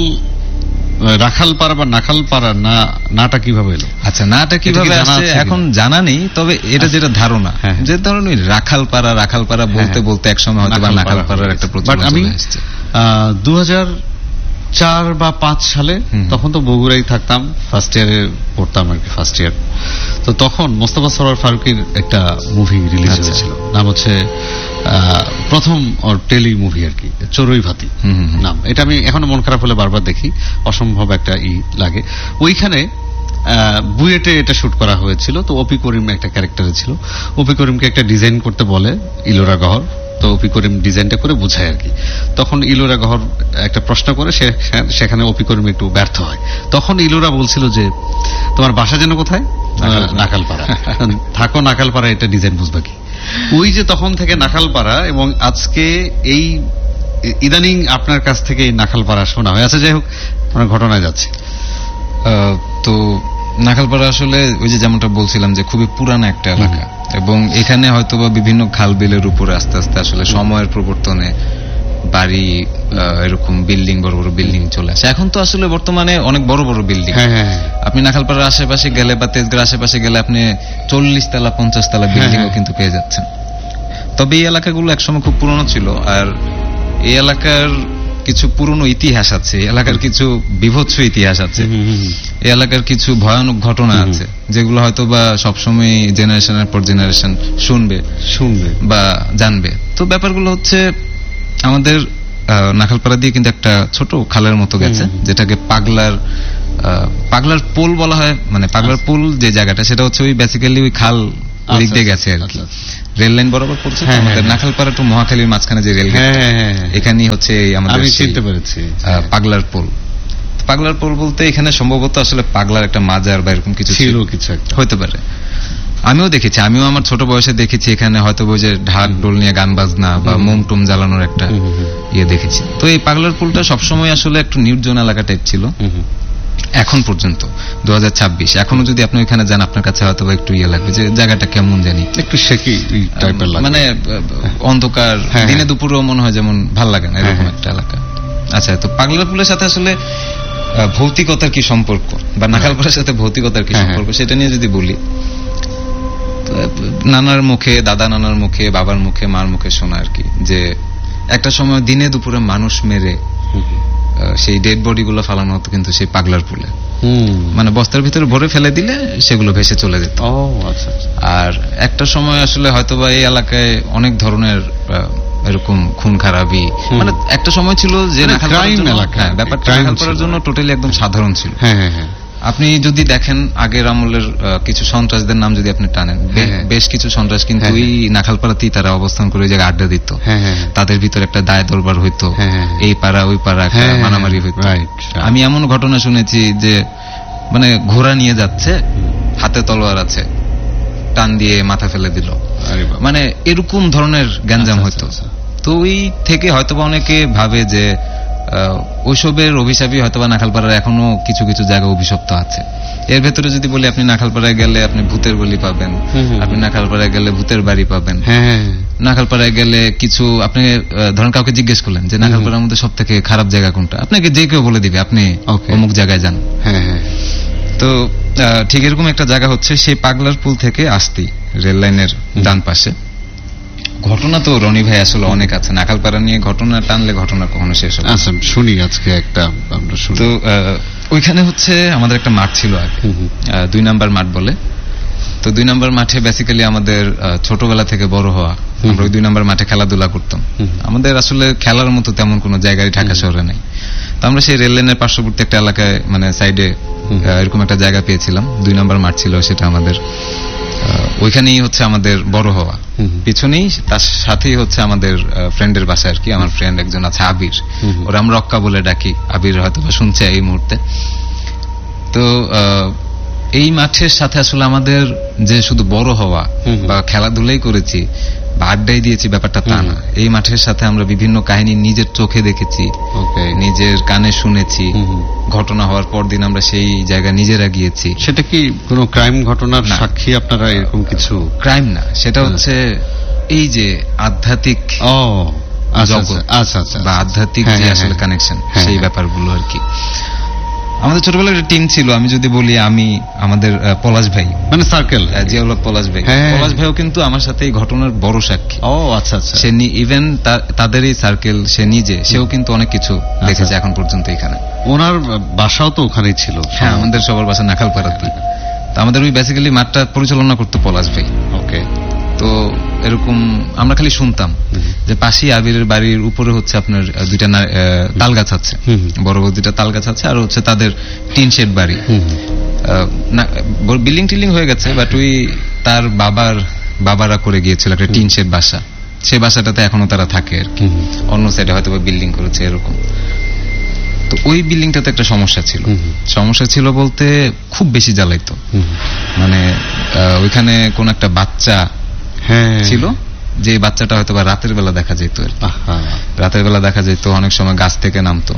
রাখালপাড়া বা নাখালপাড়া নাটা কিভাবে এলো? আচ্ছা, নাটা কিভাবে আসছে এখন জানা নেই, তবে এটা যেটা ধারণা, যে ধরনের রাখালপাড়া বলতে বলতে একসময় হয়তো বা নাখালপাড়ার একটা প্রচলন চলে আসছে। 2004 বা 5 সালে, তখন তো বগুড়ায় থাকতাম, ফার্স্ট ইয়ারে পড়তাম আর কি, ফার্স্ট ইয়ার। তো তখন মোস্তফা সরোয়ার ফারুকীর একটা মুভি রিলিজ হয়েছিল, নাম হচ্ছে প্রথম ওর টেলি মুভি আর কি, চড়ুই ভাতি নাম। এটা আমি এখনো মন খারাপ হলে বারবার দেখি, অসম্ভব একটা লাগে। ওইখানে বুয়েটে এটা শুট করা হয়েছিল। তো অপি করিম একটা ক্যারেক্টারে ছিল, অপি করিমকে একটা ডিজাইন করতে বলে ইলোরা গহর, তো অপি করিম ডিজাইনটা করে বুঝায় আর কি। তখন ইলোরা গহর একটা প্রশ্ন করে, সেখানে অপি করিম একটু ব্যর্থ হয়। তখন ইলোরা বলছিল যে তোমার বাসা যেন কোথায়? নাখালপাড়া। থাকো নাখালপাড়া, এটা ডিজাইন বুঝবা কি? ওই যে তখন থেকে নাখালপাড়া, এবং আজকে এই ইদানিং আপনার কাছ থেকে এই নাখালপাড়া শোনা হয়। আচ্ছা, যাই হোক, আমরা ঘটনায় যাচ্ছি। তো নাখালপাড়া আসলে ওই যে যেমনটা বলছিলাম যে খুবই পুরানো একটা এলাকা, এবং এখানে হয়তোবা বিভিন্ন খাল বিলের উপরে আস্তে আস্তে আসলে সময়ের প্রবর্তনে বাড়ি, এরকম বিল্ডিং, বড় বড় বিল্ডিং চলে আসে। এখন তো আসলে বর্তমানে অনেক বড় বড় বিল্ডিং। আপনি নাখালপাড়ার আশেপাশে গেলে বা তেজগাঁর আশেপাশে গেলে আপনি 40 তলা 50 তলা বিল্ডিংও কিন্তু পেয়ে যাচ্ছেন। তবে এই এলাকাগুলো একসময় খুব পুরনো ছিল, আর এই এলাকার কিছু পুরনো ইতিহাস আছে, এলাকার কিছু বিভৎস ইতিহাস আছে, এই এলাকার কিছু ভয়ানক ঘটনা আছে, যেগুলো হয়তো বা সবসময় জেনারেশনের পর জেনারেশন শুনবে বা জানবে। তো ব্যাপারগুলো হচ্ছে আমাদের নাখালপাড়া দিয়ে কিন্তু একটা ছোট খালের মতো গেছে, যেটাকে পাগলার পোল বলা হয়। মানে পাগলার পোল যে জায়গাটা, সেটা হচ্ছে ওই বেসিক্যালি ওই খাল ওদিক দিয়ে গেছে আর কি, রেল লাইন বরাবর পড়ছে। আমাদের নাখালপাড়া টু মহাখালীর মাঝখানে যে রেল, এখানেই হচ্ছে আমাদের চিনতে পেরেছি পাগলার পোল। পাগলার পোল বলতে এখানে সম্ভবত আসলে পাগলার একটা মাজার বা এরকম কিছু ছিল, কিছু একটা হতে পারে। আমিও দেখেছি, আমিও আমার ছোট বয়সে দেখেছি এখানে হয়তো ওই যে ঢাক ঢোল নিয়ে গান বাজনা বা মোম টোম জ্বালানোর একটা দেখেছি। তো এই পাগলার পোলটা সবসময় আসলে একটু নির্জন এলাকা টাইপ ছিল এখন পর্যন্ত, 2026 এখনো যদি আপনি ওইখানে যান আপনার কাছে হয়তো একটু লাগবে যে জায়গাটা কেমন জানি, একটু শেকি টাইপের লাগে, মানে অন্ধকার, দিনে দুপুরেও মনে হয় যেমন ভাল লাগে না, এরকম একটা এলাকা। আচ্ছা, তো পাগলার পোলের সাথে আসলে ভৌতিকতার কি সম্পর্ক বা নাখালপাড়ার সাথে ভৌতিকতার কি সম্পর্ক, সেটা নিয়ে যদি বলি, নানার মুখে, দাদা নানার মুখে, বাবার মুখে, মার মুখে শোনা আর কি, যে একটা সময় দিনে দুপুরে মানুষ মেরে সেই ডেড বডি গুলো ফালানো হতো কিন্তু সেই পাগলার পুলে, মানে বস্তার ভিতরে ভরে ফেলে দিলে সেগুলো ভেসে চলে যেত। আর একটা সময় আসলে হয়তোবা এই এলাকায় অনেক ধরনের এরকম খুন খারাপি, মানে একটা সময় ছিল যে ব্যাপারটা নাখালপাড়ার জন্য টোটালি একদম সাধারণ ছিল। আপনি যদি দেখেন আগের আমলের কিছু সন্ত্রাসদের নাম যদি আপনি টানেন, বেশ কিছু সন্ত্রাস কিন্তু ওই নাখালপাড়াতেই তারা অবস্থান করে ওই জায়গায় আড্ডা দিত, তাদের ভিতরে একটা দায় দরবার হইতো, এই পাড়া ওই পাড়া একটা মারামারি হইতো। আমি এমন ঘটনা শুনেছি যে মানে ঘোড়া নিয়ে যাচ্ছে, হাতে তলোয়ার আছে, টান দিয়ে মাথা ফেলে দিল, মানে এরকম ধরনের গ্যাঞ্জাম হইতো। তো ওই থেকে হয়তোবা অনেকে ভাবে যে ওইসবের অভিশাপই হয়তো বা নাখালপাড়ার এখনো কিছু কিছু জায়গা অভিশপ্ত আছে। এর ভেতরে যদি বলি, আপনি নাখালপাড়ায় গেলে আপনি ভূতের গলি পাবেন, আপনি নাখালপাড়ায় গেলে ভূতের বাড়ি পাবেন, নাখালপাড়ায় গেলে কিছু, আপনি ধরেন কাউকে জিজ্ঞেস করলেন যে নাখালপাড়ার মধ্যে সব থেকে খারাপ জায়গা কোনটা, আপনাকে যে কেউ বলে দিবে আপনি অমুক জায়গায় যান। তো ঠিক এরকম একটা জায়গা হচ্ছে সেই পাগলার পুল থেকে আসতেই রেল লাইনের ডান পাশে। ঘটনা তো রনি ভাই আসলে অনেক আছে, নাখালপাড়া নিয়ে ঘটনা টানলে ঘটনা কখনো শেষ হবে। আচ্ছা, শুনি আজকে একটা আমরা শুনি। তো ওইখানে হচ্ছে আমাদের একটা মাঠ ছিল আগে, 2 নাম্বার মাঠ বলে। তো 2 নাম্বার মাঠে বেসিক্যালি আমাদের ছোটবেলা থেকে বড় হওয়া, আমরা ওই 2 নাম্বার মাঠে খেলাধুলা করতাম। আমাদের আসলে খেলার মতো তেমন কোনো জায়গায় ঢাকা শহরে নেই। তো আমরা সেই রেল লাইনের পার্শ্ববর্তী একটা এলাকায়, মানে সাইডে এরকম একটা জায়গা পেয়েছিলাম, 2 নাম্বার মাঠ ছিল সেটা আমাদের। ওইখানেই হচ্ছে আমাদের বড় হওয়া, পিছনেই তার সাথেই হচ্ছে আমাদের ফ্রেন্ডের বাসা আর কি। আমার ফ্রেন্ড একজন আছে আবির, ওরা আমরা রক্কা বলে ডাকি, আবির হয়তো শুনছে এই মুহূর্তে। তো এই মাঠের সাথে আসলে আমাদের যে শুধু বড় হওয়া বা খেলাধুলাই করেছি বা আড্ডাই দিয়েছি ব্যাপারটা তা না। এই মাঠের সাথে আমরা বিভিন্ন কাহিনী নিজের চোখে দেখেছি, নিজের কানে শুনেছি, ঘটনা হওয়ার পর দিন আমরা সেই জায়গা নিজেরা গিয়েছি। সেটা কি কোনো ক্রাইম ঘটনার সাক্ষী আপনারা? এরকম কিছু ক্রাইম না, সেটা হচ্ছে এই যে আধ্যাত্মিক জগৎ বা আধ্যাত্মিক যে আসলে কানেকশন, সেই ব্যাপারগুলো আর কি। আমাদের ছোটবেলার একটা টিম ছিল, আমি যদি বলি, আমি, আমাদের পলাশ ভাই, মানে সার্কেল, জিয়াউল পলাশ ভাই, পলাশ ভাইও কিন্তু আমার সাথে এই ঘটনার বড় সাক্ষী। ও আচ্ছা আচ্ছা। সে ইভেন তাদেরই সার্কেল, সে নিজে, সেও কিন্তু অনেক কিছু দেখেছে এখন পর্যন্ত এখানে। ওনার বাসাও তো ওখানেই ছিল। হ্যাঁ, আমাদের সবার বাসা নাখালপাড়াতে। তো আমাদের ওই বেসিক্যালি মাঠটা পরিচালনা করতো পলাশ ভাই। ওকে। তো এরকম আমরা খালি শুনতাম যে পাশেই আবিরের বাড়ির উপরে হচ্ছে আপনার 2টা তাল গাছ আছে, বড় বড় 2টা তাল গাছ আছে, আর হচ্ছে তাদের টিন শেড বাড়ি। বিল্ডিং টিল্ডিং হয়ে গেছে, বাট ওই তার বাবারা করে গিয়েছিল একটা টিন শেড বাসা, সেই বাসাটাতে এখনো তারা থাকে আর কি। অন্য সাইডে হয়তো বিল্ডিং করেছে এরকম। তো ওই বিল্ডিংটাতে একটা সমস্যা ছিল। সমস্যা ছিল বলতে খুব বেশি জ্বালাইতো, মানে ওইখানে কোন একটা বাচ্চা ছিল, যে বাচ্চাটা হয়তো বা রাতের বেলা দেখা যেত। রাতের বেলা দেখা যেত, অনেক সময় গাছ থেকে নামতো,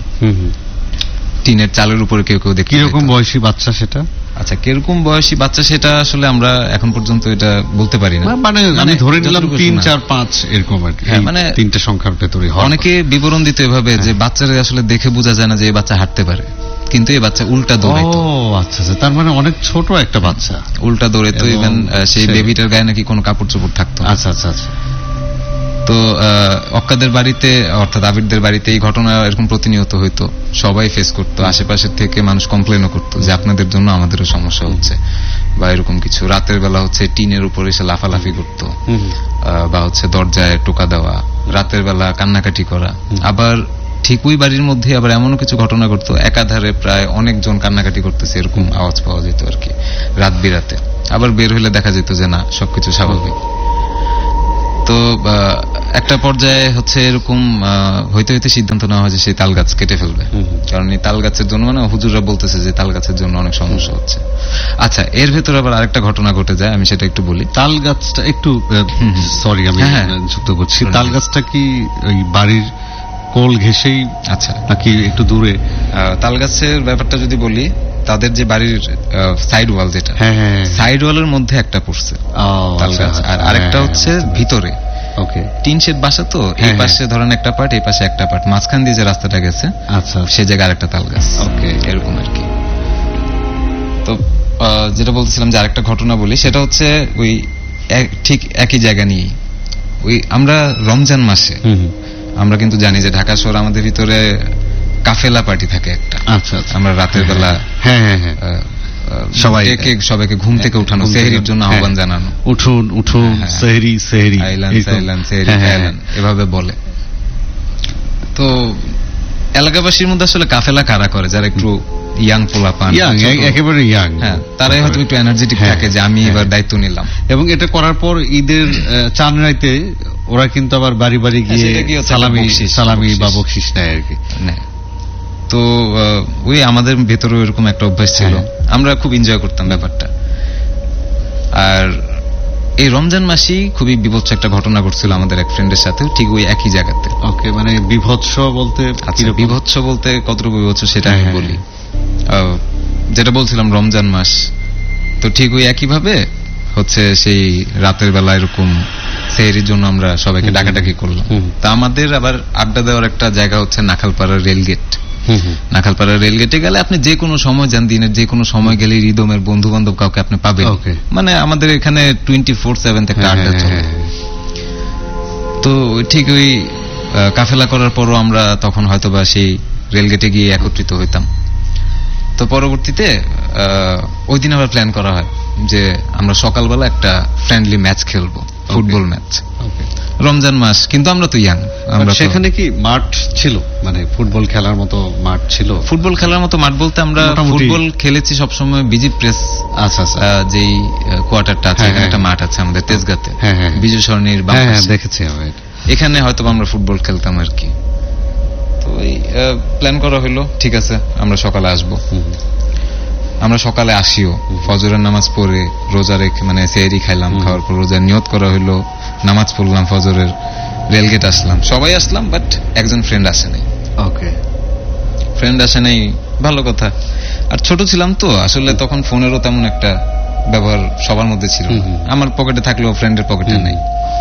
টিনের চালের উপরে কেউ কেউ দেখে। কিরকম বয়সী বাচ্চা সেটা? আচ্ছা, কিরকম বয়সী বাচ্চা সেটা আসলে আমরা এখন পর্যন্ত এটা বলতে পারি না, মানে আমি ধরে নিলাম 3, 4, 5 এরকম আর কি, মানে 3টে সংখ্যার ভেতরে। অনেকে বিবরণ দিতে এভাবে যে বাচ্চারা আসলে দেখে বোঝা যায় না যে এই বাচ্চা হাঁটতে পারে, কিন্তু এই বাচ্চা উল্টা দৌড়াইতো। আচ্ছা আচ্ছা, তার মানে অনেক ছোট একটা বাচ্চা উল্টা দৌড়াইতো। ইভেন সেই বেবিটার গায়ে নাকি কোনো কাপড় চোপড় থাকতো। আচ্ছা আচ্ছা আচ্ছা। তো অক্কাদের বাড়িতে অর্থাৎ আবিরদের বাড়িতে এই ঘটনা এরকম প্রতিনিয়ত হইতো, সবাই ফেস করতো, আশেপাশের থেকে মানুষ কমপ্লেনও করতো যে আপনাদের জন্য আমাদেরও সমস্যা হচ্ছে বা এরকম কিছু। রাতের বেলা হচ্ছে টিনের উপর এসে লাফালাফি করতো, বা হচ্ছে দরজায় টোকা দেওয়া, রাতের বেলা কান্নাকাটি করা। আবার ঠিক ওই বাড়ির মধ্যে আবার এমনও কিছু ঘটনা ঘটতো, একাধারে প্রায় অনেকজন কান্নাকাটি করতেছে এরকম আওয়াজ পাওয়া যেত আর কি রাত বিরাতে। আবার বের হলে দেখা যেত যে না, সবকিছু স্বাভাবিক। তো একটা পর্যায়ে হচ্ছে এরকম হইতে হইতে সিদ্ধান্ত নেওয়া হয় যে সেই তাল গাছ কেটে ফেলবে, কারণ এই তাল গাছের জন্য মানে হুজুররা বলতেছে যে তাল গাছের জন্য অনেক সমস্যা হচ্ছে। আচ্ছা, এর ভেতরে আবার আরেকটা ঘটনা ঘটে যায়, আমি সেটা একটু বলি। তাল গাছটা একটু সরি আমি যুক্ত করছি, তাল গাছটা কি ওই বাড়ির কোল ঘেঁষেই আচ্ছা নাকি একটু দূরে? তাল গাছের ব্যাপারটা যদি বলি, তাদের যে বাড়ির সাইড ওয়াল, যেটা সাইড ওয়ালের মধ্যে একটা পড়ছে তাল গাছ, আর আরেকটা হচ্ছে ভিতরে। ওকে, টিন শেড বাসা, তো এই পাশে ধরেন একটা পার্ট, এই পাশে একটা পার্ট, মাঝখান দিয়ে যে রাস্তাটা গেছে আচ্ছা সে জায়গায় আরেকটা তাল গাছ। ওকে, এরকম আর কি। তো যেটা বলতেছিলাম যে আরেকটা ঘটনা বলি, সেটা হচ্ছে ওই ঠিক একই জায়গা নিয়ে ওই আমরা রমজান মাসে আমরা কিন্তু জানি যে ঢাকা শহর আমাদের ভিতরে কাফেলা পার্টি থাকে একটা। আচ্ছা, আমরা রাতের বেলা সবাইকে ঘুম থেকে উঠানো, সেহরির জন্য আহ্বান জানানো, উঠুন উঠুন সেহরি সেহরি এভাবে বলে। তো এলাকাবাসীর মধ্যে আসলে কাফেলা কারা করে, যারা একটু ইয়াং পোলাপান, একেবারে ইয়াং, তারাই হয়তো একটু এনার্জেটিক থাকে যে আমি এবার দায়িত্ব নিলাম। এবং এটা করার পর ঈদের চাঁদ রাইতে ওরা কিন্তু আবার বাড়ি বাড়ি গিয়ে সালামি বা বকশিস নেয় আর কি। তো ওই আমাদের ভেতরে এরকম একটা অভ্যাস ছিল, আমরা খুব এনজয় করতাম ব্যাপারটা। আর এই রমজান মাসেই খুবই বিভৎস একটা ঘটনা ঘটছিল আমাদের এক ফ্রেন্ডের সাথে, ঠিক ওই একই জায়গাতে। ওকে, মানে বিভৎস বলতে? আচ্ছা, বিভৎস বলতে কতটুকু বিভৎস সেটা আমি বলি। যেটা বলছিলাম রমজান মাস, তো ঠিক ওই একইভাবে হচ্ছে সেই রাতের বেলা এরকম সেহরির জন্য আমরা সবাইকে ডাকাডাকি করলাম। তা আমাদের আবার আড্ডা দেওয়ার একটা জায়গা হচ্ছে নাখালপাড়া রেলগেট। নাখালপাড়া রেলগেটে গেলে আপনি যে কোনো সময় যান, দিনের যে কোনো সময় গেলে হৃদমের বন্ধু বান্ধব কাউকে আপনি পাবেন। মানে আমাদের এখানে 24/7 একটা আড্ডা চলে। তো ঠিক ওই কাফেলা করার পরও আমরা তখন হয়তোবা সেই রেলগেটে গিয়ে একত্রিত হইতাম। তো পরবর্তীতে ওই দিন আবার প্ল্যান করা হয় যে আমরা সকালবেলা একটা ফ্রেন্ডলি ম্যাচ খেলবো, ফুটবল ম্যাচ। রমজান মাস, কিন্তু আমরা তো ইয়াং। আমরা সেখানে কি মাঠ ছিল, মানে ফুটবল খেলার মতো মাঠ ছিল? ফুটবল খেলার মতো মাঠ বলতে আমরা ফুটবল খেলেছি সবসময় বিজি প্রেস, যেই কোয়ার্টারটা আছে, এখানে একটা মাঠ আছে আমাদের তেজগাঁতে, বিজয় সরণির বাম পাশে, দেখেছি এখানে হয়তো আমরা ফুটবল খেলতাম আর কি। তো এই প্ল্যান করা হলো, ঠিক আছে আমরা সকালে আসবো। আমরা সকালে আসিও, ফজরের নামাজ পড়ে রোজা রেখে, মানে সেহরি খাইলাম, খাওয়ার পর রোজা নিয়ত করা হইলো, নামাজ পড়লাম ফজরের, রেলগেট আসলাম, সবাই আসলাম, বাট একজন ফ্রেন্ড আসে নাই। ওকে, ফ্রেন্ড আসে নাই, ভালো কথা। আর ছোট ছিলাম তো আসলে, তখন ফোনেরও তেমন একটা ব্যবহার সবার মধ্যে ছিল। আমার পকেটে থাকলেও ফ্রেন্ডের পকেটে নেই।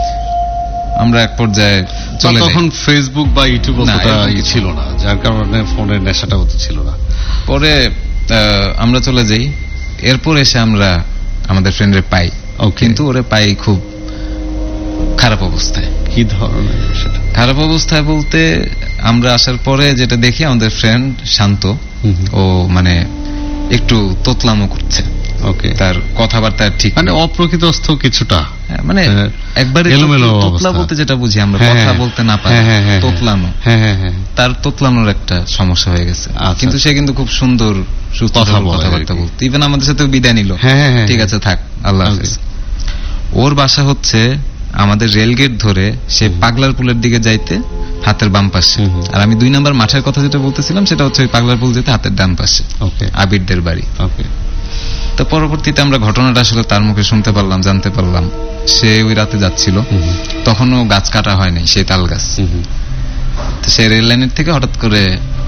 আমরা এক পর্যায়ে চলে যাই। তখন ফেসবুক বা ইউটিউব ছিল না, যার কারণে ফোনের নেশাটা হতে ছিল না। পরে আমরা চলে যাই। এরপর এসে আমরা আমাদের ফ্রেন্ডের পাই, কিন্তু ওরে পাই খুব খারাপ অবস্থায়। কি ধরনের সেটা? খারাপ অবস্থায় বলতে, আমরা আসার পরে যেটা দেখি আমাদের ফ্রেন্ড শান্ত, ও মানে একটু তোতলামো করছে। ওকে, তার কথাবার্তা ঠিক, মানে অপ্রকৃতস্থ কিছুটা, মানে একবারে তোতলা বলতে যেটা বুঝি আমরা, কথা বলতে না পারে, তোতলানো। তার তোতলানোর একটা সমস্যা হয়ে গেছে। কিন্তু সে কিন্তু খুব সুন্দর কথাবার্তা বলতো, ইভেন আমাদের সাথে বিদায় নিল, ঠিক আছে থাক, আল্লাহ হাফেজ। ওর বাসা হচ্ছে আমাদের রেলগেট ধরে সে পাগলার পুলের দিকে যাইতে হাতের বাম পাশে, আর আমি 2 নম্বর মাঠের কথা যেটা বলতেছিলাম সেটা হচ্ছে ওই পাগলার পুল যেতে হাতের ডান পাশে, আবিরদের বাড়ি। তো পরবর্তীতে আমরা ঘটনাটা আসলে তার মুখে শুনতে পারলাম, জানতে পারলাম সে ওই রাতে যাচ্ছিল, তখনও গাছ কাটা হয়নি, সেই তাল গাছ। তো সে রেল লাইনের থেকে হঠাৎ করে,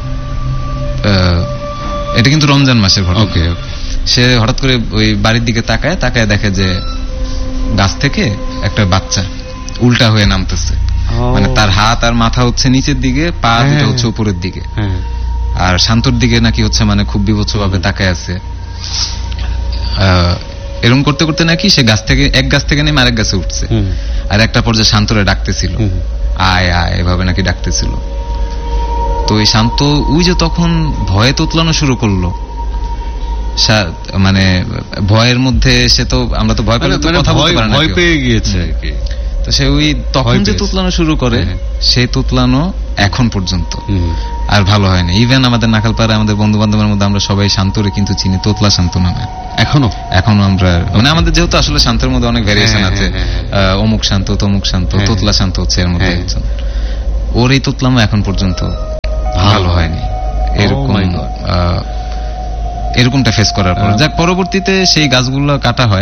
এটা কিন্তু রমজান মাসের ঘটনা, সে হঠাৎ করে ওই বাড়ির দিকে তাকায় দেখে যে গাছ থেকে একটা বাচ্চা উল্টা হয়ে নামতেছে, মানে তার হাত আর মাথা হচ্ছে নিচের দিকে, পা দুটো হচ্ছে উপরের দিকে, আর শান্তর দিকে নাকি হচ্ছে মানে খুব বিভৎস ভাবে তাকায় আছে। এরকম করতে করতে নাকি সে এক গাছ থেকে নেমে আরেক গাছে উঠছে, আর একটা পর্যায়ে শান্তরে ডাকতেছিল, আয় আয় এভাবে নাকি ডাকতেছিল। তো এই শান্ত ওই যে তখন ভয়ে তোতলানো শুরু করলো, মানে ভয়ের মধ্যে সে তো, আমরা তো ভয় পেলে তো কথা বলতে পারি না, ভয় পেয়ে গিয়েছে। তো সে ওই তখন যে তোতলানো শুরু করে, সেই তোতলানো এখন পর্যন্ত আর ভালো হয়নি। ইভেন আমাদের নাখালপাড়া আমাদের বন্ধু বান্ধবের মধ্যে আমরা সবাই শান্তরে কিন্তু চিনি তোতলা শান্ত নামে এখনো আমরা, মানে আমাদের যেহেতু আসলে শান্তের মধ্যে অনেক ভ্যারিয়েশন আছে, অমুক শান্ত তমুক শান্ত, তোতলা শান্ত হচ্ছে এর মধ্যে একজন। ওর এই তোতলামো এখন পর্যন্ত ভালো হয়নি। এরকমটা ফেস করার পর যাক পরবর্তীতে সেই গাছগুলো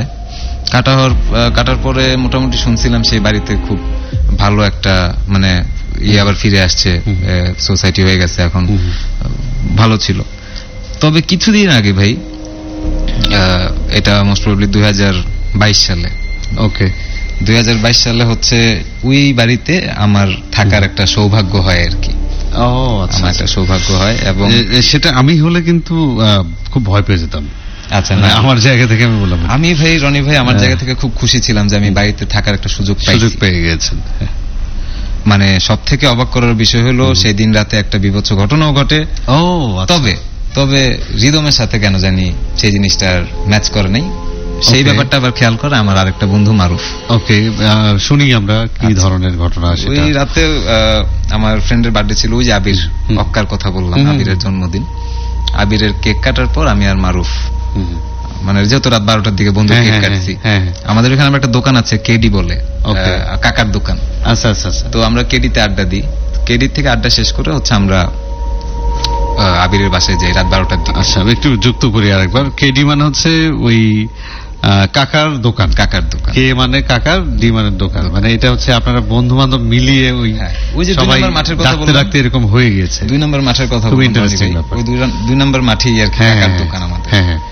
কাটার পরে মোটামুটি শুনছিলাম সেই বাড়িতে খুব ভালো একটা মানে আবার ফিরে আসছে, সোসাইটি হয়ে গেছে এখন, ভালো ছিল। তবে কিছুদিন আগে ভাই, এটা মোস্ট প্রবাবলি 2022 সালে, ওকে 2022 সালে হচ্ছে ওই বাড়িতে আমার থাকার একটা সৌভাগ্য হয় আর কি। আমার একটা সৌভাগ্য হয়, এবং সেটা আমি হলে কিন্তু খুব ভয় পেয়ে যেতাম। আচ্ছা, আমার জায়গা থেকে আমি বললাম, আমি ভাই রনি ভাই আমার জায়গা থেকে খুব খুশি ছিলাম যে আমি বাড়িতে থাকার একটা সুযোগ পেয়ে গেছেন। মানে সব থেকে অবাক করার বিষয় হলো সেই দিন রাতে একটা বিভৎস ঘটনাও ঘটে। তবে রিদমের সাথে কেন জানি সেই জিনিসটার ম্যাচ করে নাই, সেই ব্যাপারটা আবার খেয়াল করে আমার আরেকটা বন্ধু মারুফ। ওকে, শুনি আমরা কি ধরনের ঘটনা। ওই রাতে আমার ফ্রেন্ডের বার্থডে ছিল, ওই যে আবির অক্কার কথা বললাম, আবিরের জন্মদিন। আবিরের কেক কাটার পর আমি আর মারুফ, মানে যেহেতু রাত 12টার দিকে বন্ধু কেক কাটছি, আমাদের এখানে একটা দোকান আছে কেডি বলে, কাকার দোকান। আচ্ছা আচ্ছা আচ্ছা। তো আমরা কেডিতে আড্ডা দিই, কেডি থেকে আড্ডা শেষ করে হচ্ছে আমরা আবিরের বাসায় যাই রাত 12টার দিকে। আচ্ছা, একটু যুক্ত করি আরেকবার। কেডি মানে হচ্ছে ওই কাকার দোকান। কে মানে কাকার, ডি মানে দোকান, মানে এটা হচ্ছে আপনারা বন্ধু বান্ধব মিলিয়ে ওই যে সবাই মাঠের কথা বলতে এরকম হয়ে গেছে। 2 নম্বর মাঠের কথা, খুব ইন্টারেস্টিং ব্যাপার। ওই 2 নম্বর মাঠেই আর কি কাকার দোকান আমাদের।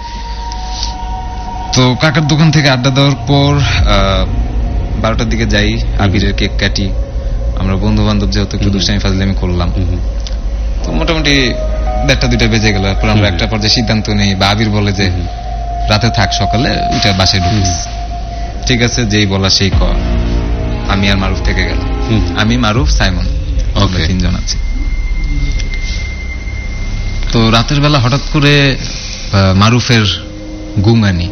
তো কাকার দোকান থেকে আড্ডা দেওয়ার পর 12টার দিকে যাই, আবিরের কেক কাটি। আমরা বন্ধু বান্ধব যেহেতু একটু দুষ্টামি ফাজলামি করলাম, তো মোটামুটি 1টা-2টা বেজে গেল। এরপর আমরা একটা পর্যায়ে সিদ্ধান্ত নেই, বা আবির বলে যে রাতে থাক, সকালে ওইটা বাসায় ঢুকিস। ঠিক আছে, যেই বলা সেই কর। আমি আর মারুফ থেকে গেল, আমি মারুফ সাইমন, আমরা 3 জন আছি। তো রাতের বেলা হঠাৎ করে মারুফের ঘুম আনি,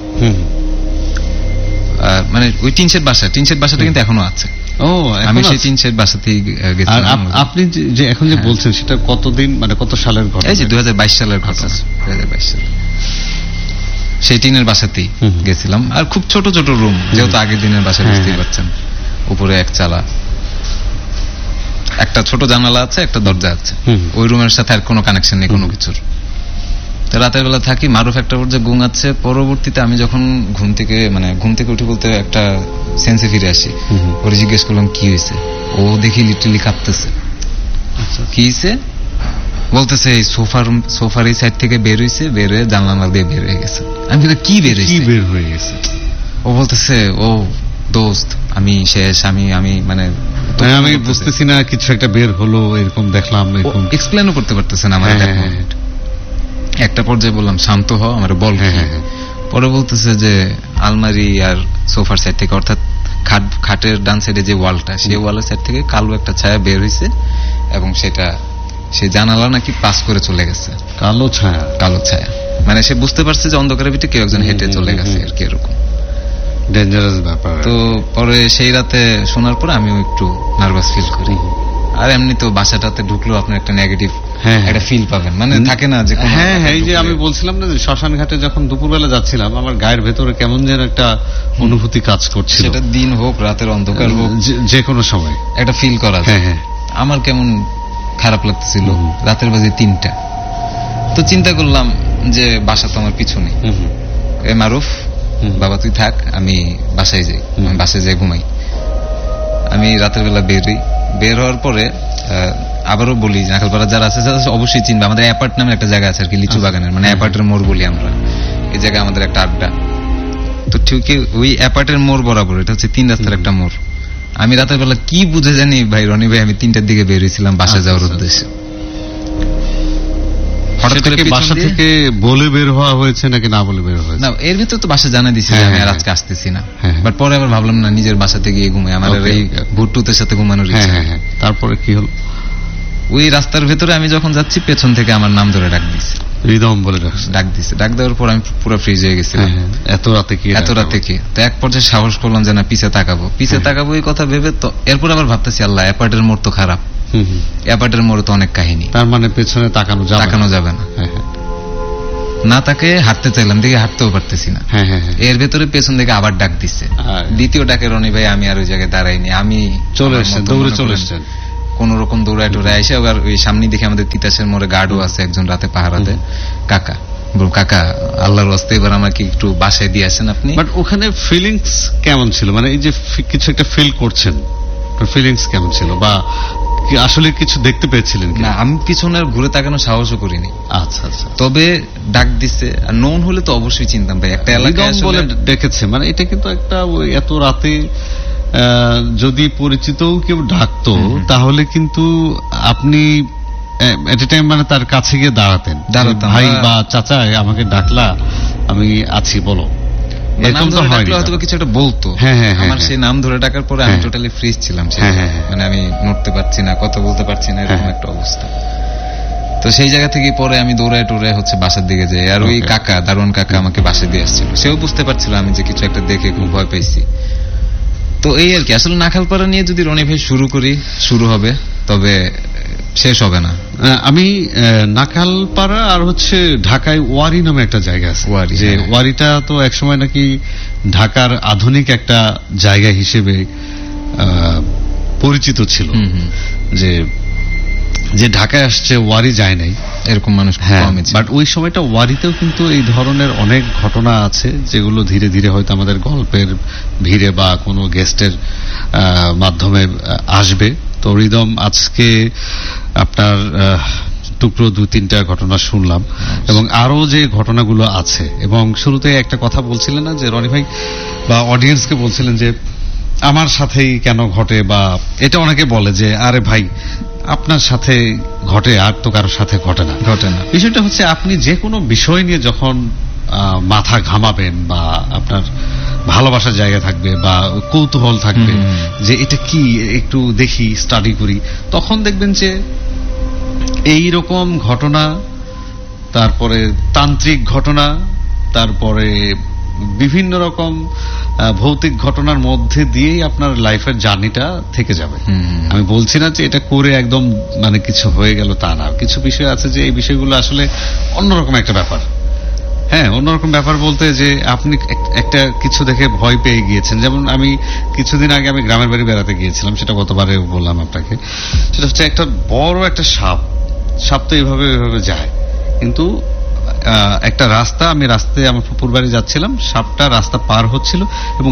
মানে ওই টিনশেড বাসাটা কিন্তু এখনো আছে। আমি সেই টিনশেড বাসাতেই গেছিলাম। আপনি যে এখন যে বলছেন সেটা কতদিন, মানে কত সালের ঘটনা? এই যে 2022 সালের ঘটনা। 2022 সাল সেই টিনের বাসাতেই গেছিলাম। আর খুব ছোট ছোট রুম, যেহেতু আগের দিনের বাসা, বুঝতেই পারছেন। উপরে 1 চালা, একটা ছোট জানালা আছে, একটা দরজা আছে। ওই রুমের সাথে আর কোনো কানেকশন নেই কোনো কিছুর। তো রাতের বেলা থাকি, মারুফ একটা পর্যায়ে ঘুমাচ্ছে। পরবর্তীতে আমি যখন ঘুম থেকে উঠে বলতে একটা সেন্সে ফিরে আসি, ওরে জিজ্ঞেস করলাম কি হয়েছে। ও দেখি লিটারালি কাঁপতেছে। কি হয়েছে বলতেছে, এই সোফার এই সাইড থেকে বের হয়েছে, বের হয়ে জানলা দিয়ে বের হয়ে গেছে। আমি বলি কি বের হয়ে গেছে? ও বলতেছে, ও দোস্ত আমি শেষ, আমি মানে আমি বুঝতেছি না, কিছু একটা বের হলো এরকম দেখলাম, এরকম এক্সপ্লেনও করতে পারতেছে না আমার। একটা পর্যায়ে বললাম শান্ত হ, আমার বল। পরে বলতেছে যে আলমারি আর সোফার সাইড থেকে, অর্থাৎ খাটের ডান সাইডে যে ওয়ালটা, সেই ওয়ালের সাইড থেকে কালো একটা ছায়া বের হয়েছে, এবং সেটা সে জানালা নাকি পাস করে চলে গেছে। কালো ছায়া মানে সে বুঝতে পারছে যে অন্ধকারের ভিতরে কেউ একজন হেঁটে চলে গেছে আর কি, এরকম ডেঞ্জারাস ব্যাপার। তো পরে সেই রাতে শোনার পরে আমিও একটু নার্ভাস ফিল করি। আর এমনি তো বাসাটাতে ঢুকলেও আপনার একটা নেগেটিভ একটা ফিল পাবেন, মানে থাকে না যে এই যে আমি বলছিলাম না যে শ্মশান ঘাটে যখন দুপুরবেলা যাচ্ছিলাম, আমার গায়ের ভেতরে কেমন যেন একটা অনুভূতি কাজ করছিল। সেটা দিন হোক, রাতের অন্ধকার হোক, যে কোনো সময় একটা ফিল করা যায়। আমার কেমন খারাপ লাগতেছিল। রাতের বাজে 3টা। তো চিন্তা করলাম যে বাসা তো আমার পিছনে, এ মারুফ বাবা তুই থাক, আমি বাসায় যাই, আমি বাসায় যাই ঘুমাই। আমি রাতের বেলা বের হওয়ার পরে আবারও বলি, নাখালপাড়া যারা আছে অবশ্যই চিনবে, আমাদের অ্যাপার্ট নামে একটা জায়গা আছে আর কি, লিচু বাগানের, মানে অ্যাপার্টের মোড় বলি আমরা। এই জায়গায় আমাদের একটা আড্ডা। তো ঠিক ওই অ্যাপার্টের মোড় বরাবর, এটা হচ্ছে 3 রাস্তার একটা মোড়। আমি রাতের বেলা কি বুঝে জানি ভাই রনি ভাই, আমি 3টার দিকে বেরিয়েছিলাম বাসা যাওয়ার উদ্দেশ্যে। হঠাৎ করে বাসা থেকে বলে বের হওয়া হয়েছে নাকি না বলে বের হয়েছে? না, এর ভিতরে তো বাসা জানা দিছি আমি আর আজকে আসতেছি না, বাট পরে আবার ভাবলাম না নিজের বাসাতে গিয়ে ঘুমাই, আমার এই ভুট্টুতের সাথে ঘুমানোর ইচ্ছা। তারপরে কি হলো? ওই রাস্তার ভেতরে আমি যখন যাচ্ছি পেছন থেকে আমার নাম ধরে ডাক দিচ্ছে, রিদম বলে ডাক দিচ্ছে। ডাক দেওয়ার পর আমি পুরো ফ্রিজ হয়ে গেছি, এত রাতে কি? তো এক পর্যায়ে সাহস করলাম যে না পিছে তাকাবো এই কথা ভেবে। তো এরপর আবার ভাবতেছি আল্লাহ, অ্যাপার্টের মোড় তো খারাপ, অ্যাপার্টের মোড়ে তো অনেক কাহিনী, তার মানে পেছনে তাকানো যাবে না। না তাকে হাঁটতে চাইলাম, দেখি হাঁটতেও পারতেছি না। এর ভেতরে পেছন থেকে আবার ডাক দিচ্ছে, দ্বিতীয় ডাকে রনি ভাই আমি আর ওই জায়গায় দাঁড়াইনি, আমি দৌড়ে চলে এসেছেন কোন রকম দৌড়ায় টোড়ায় এসে। আবার ওই সামনে দেখে আমাদের তিতাসের মোড়ে গার্ডও আছে একজন রাতে পাহারাতে, কাকা আল্লাহর ওয়াস্তে এবার আমাকে একটু বাসায় দিয়ে আসেন আপনি। বাট ওখানে ফিলিংস কেমন ছিল, মানে এই যে কিছু একটা ফিল করছেন, ফিলিংস কেমন ছিল, বা আসলে কিছু দেখতে পেয়েছিলেন? না, আমি পিছনের ঘুরে তাকানো সাহসও করিনি। আচ্ছা আচ্ছা, তবে ডাক দিচ্ছে, আর নোন হলে তো অবশ্যই চিনতাম ভাই, একটা এলাকায় বলে ডেকেছে, মানে এটা কিন্তু একটা এত রাতে যদি পরিচিতও কেউ ডাকতো তাহলে কিন্তু আপনি এট এ টাইম মানে তার কাছে গিয়ে দাঁড়াতেন, ভাই বা চাচা আমাকে ডাকলা, আমি আছি, বলো, এরকম তো হয় না। হয়তো কিছু একটা বলতো, আমার সেই নাম ধরে ডাকার পরে আমি টোটালি ফ্রিজ ছিলাম, মানে আমি নড়তে পারছি না, কথা বলতে পারছি না, এরকম একটা অবস্থা। তো সেই জায়গা থেকে পরে আমি দৌড়ায় টোড়ায় বাসার দিকে যাই, আর ওই কাকা, দারোয়ান কাকা আমাকে বাসায় দিয়ে আসছিল, সেও বুঝতে পারছিল আমি যে কিছু একটা দেখে খুব ভয় পাইছি। তো এই আর কি, আসলে নাখালপাড়া নিয়ে যদি রনি ভাই শুরু হবে, তবে শেষ হবে না। আমি নাখালপাড়া আর ঢাকায় ওয়ারি নামে একটা জায়গা আছে, যে ওয়ারিটা তো একসময় নাকি ঢাকার আধুনিক একটা জায়গা হিসেবে পরিচিত ছিল, যে ঢাকায় আসছে ওয়ারি যায় নাই এরকম মানুষ, বাট ওই সময়টা ওয়ারিতেও কিন্তু এই ধরনের অনেক ঘটনা আছে যেগুলো ধীরে ধীরে হয়তো আমাদের গল্পের ভিড়ে বা কোনো গেস্টের মাধ্যমে আসবে। তো রিদম আজকে আপনার টুকরো 2-3টা ঘটনা শুনলাম, এবং আরো যে ঘটনাগুলো আছে, এবং শুরুতে একটা কথা বলছিলেন না যে রনি ভাই বা অডিয়েন্সকে বলছিলেন যে আমার সাথেই কেন ঘটে, বা এটা অনেকে বলে যে আরে ভাই আপনার সাথে ঘটে আর তো কারোর সাথে ঘটে না। বিষয়টা হচ্ছে আপনি যে কোনো বিষয় নিয়ে যখন মাথা ঘামাবেন বা আপনার ভালোবাসার জায়গা থাকবে বা কৌতূহল থাকবে যে এটা কি একটু দেখি, স্টাডি করি, তখন দেখবেন যে এই রকম ঘটনা, তারপরে তান্ত্রিক ঘটনা, তারপরে বিভিন্ন রকম ভৌতিক ঘটনার মধ্যে দিয়েই আপনার লাইফের জার্নিটা থেকে যাবে। আমি বলছি না যে এটা করে একদম মানে কিছু হয়ে গেল, তা না। কিছু বিষয় আছে যে এই বিষয়গুলো আসলে অন্যরকম একটা ব্যাপার। অন্যরকম ব্যাপার বলতে যে আপনি একটা কিছু দেখে ভয় পেয়ে গিয়েছেন। যেমন আমি কিছুদিন আগে আমি গ্রামের বাড়ি বেড়াতে গিয়েছিলাম, সেটা গতবারে বললাম আপনাকে। সেটা হচ্ছে একটা বড় একটা সাপ তো এইভাবে যায়, কিন্তু একটা রাস্তা, আমি রাস্তায় আমার ফুপুর বাড়ি যাচ্ছিলাম, সাপটা রাস্তা পার হচ্ছিল এবং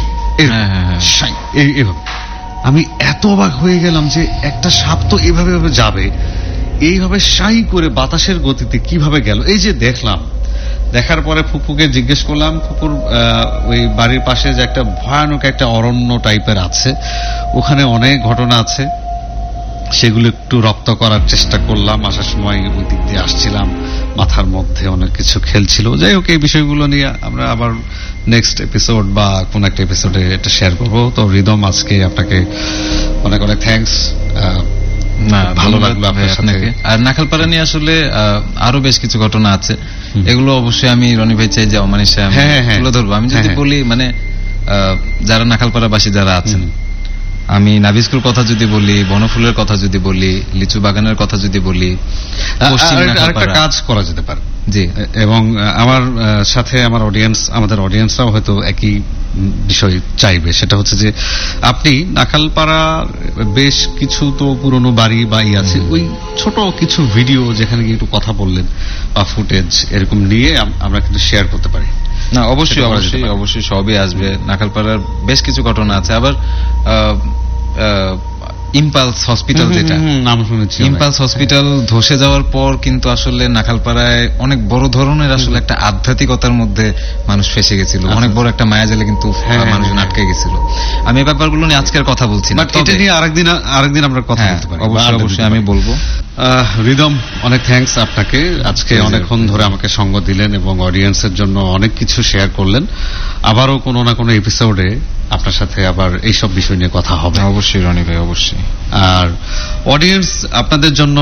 এইভাবে, আমি এত অবাক হয়ে গেলাম যে একটা সাপ তো এইভাবে যাবে, এইভাবে সাই করে বাতাসের গতিতে কিভাবে গেল। এই যে দেখার পরে ফুপুকে জিজ্ঞেস করলাম, ফুপুর ওই বাড়ির পাশে যে একটা ভয়ানক একটা অরণ্য টাইপের আছে, ওখানে অনেক ঘটনা আছে, সেগুলো একটু রপ্ত করার চেষ্টা করলাম। আসার সময় ওই দিক দিয়ে আসছিলাম, মাথার মধ্যে অনেক কিছু খেলছিল। যাই হোক, এই বিষয়গুলো নিয়ে আমরা আবার নেক্সট এপিসোড বা কোন একটা এপিসোডে এটা শেয়ার করবো। তো রিদম, আজকে আপনাকে অনেক অনেক থ্যাঙ্কস, ভালো লাগলো আপনার সাথে। আর নাখালপাড়া নিয়ে আসলে আরো বেশ কিছু ঘটনা আছে, এগুলো অবশ্যই আমি রনি ভাই চাই যে অমানিসে তুলে ধরবো। আমি যদি বলি, মানে যারা নাখালপাড়াবাসী যারা আছেন, আমি নাবিস্কুর কথা যদি বলি, বনফুলের কথা যদি বলি, লিচু বাগানের কথা যদি বলি, আরেকটা কাজ করা যেতে পারে জি, এবং আমার সাথে আমাদের অডিয়েন্সরাও হয়তো একই বিষয় চাইবে। সেটা হচ্ছে যে আপনি নাখালপাড়া বেশ কিছু তো পুরনো বাড়ি বা আছে, ওই ছোট কিছু ভিডিও যেখানে গিয়ে একটু কথা বললেন বা ফুটেজ এরকম নিয়ে আমরা কিন্তু শেয়ার করতে পারি। না, অবশ্যই সবই আসবে। নাখালপাড়ার বেশ কিছু ঘটনা আছে। আবার ইম্পালস হসপিটাল, যেটা নাম শুনেছি, ইম্পালস হসপিটাল ধসে যাওয়ার পর কিন্তু আসলে নাখালপাড়ায় অনেক বড় ধরনের আসলে একটা আধ্যাত্মিকতার মধ্যে মানুষ ফেসে গেছিল, অনেক বড় একটা মায়াজালে কিন্তু মানুষজন আটকে গেছিল। আমি এই ব্যাপারগুলো নিয়ে আজকের কথা বলছি না, এটা নিয়ে আরেকদিন আমরা কথা বলতে পারি। অবশ্যই আমি বলবো। রিদম, অনেক থ্যাঙ্কস আপনাকে, আজকে অনেকক্ষণ ধরে আমাকে সঙ্গ দিলেন এবং অডিয়েন্সের জন্য অনেক কিছু শেয়ার করলেন। আবারও কোনো না কোনো এপিসোডে আপনার সাথে আবার এইসব বিষয় নিয়ে কথা হবে। অবশ্যই রনি ভাই, অবশ্যই। আর অডিয়েন্স, আপনাদের জন্য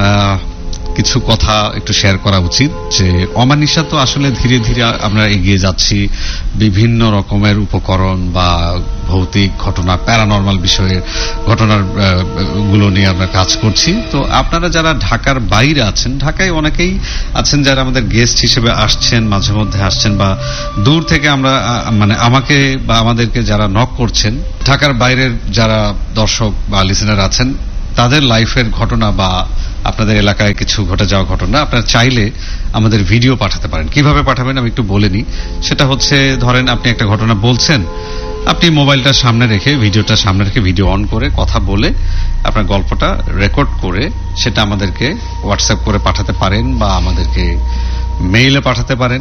কিছু কথা একটু শেয়ার করা উচিত যে অমানিশা তো আসলে ধীরে ধীরে আমরা এগিয়ে যাচ্ছি, বিভিন্ন রকমের উপকরণ বা ভৌতিক ঘটনা, প্যারানর্মাল বিষয়ের ঘটনার গুলো নিয়ে আমরা কাজ করছি। তো আপনারা যারা ঢাকার বাইরে আছেন, ঢাকায় অনেকেই আছেন যারা আমাদের গেস্ট হিসেবে আসছেন, মাঝে মধ্যে আসছেন, বা দূর থেকে আমরা মানে আমাকে বা আমাদেরকে যারা নক করছেন, ঢাকার বাইরের যারা দর্শক বা লিসেনার আছেন, তাদের লাইফের ঘটনা বা আপনাদের এলাকায় কিছু ঘটে যাওয়া ঘটনা আপনারা চাইলে আমাদের ভিডিও পাঠাতে পারেন। কিভাবে পাঠাবেন আমি একটু বলে নিই। সেটা হচ্ছে, ধরেন আপনি একটা ঘটনা বলছেন, আপনি মোবাইলটা সামনে রেখে, ভিডিওটা সামনে রেখে, ভিডিও অন করে কথা বলে আপনার গল্পটা রেকর্ড করে সেটা আমাদেরকে হোয়াটসঅ্যাপ করে পাঠাতে পারেন, বা আমাদেরকে মেইলে পাঠাতে পারেন।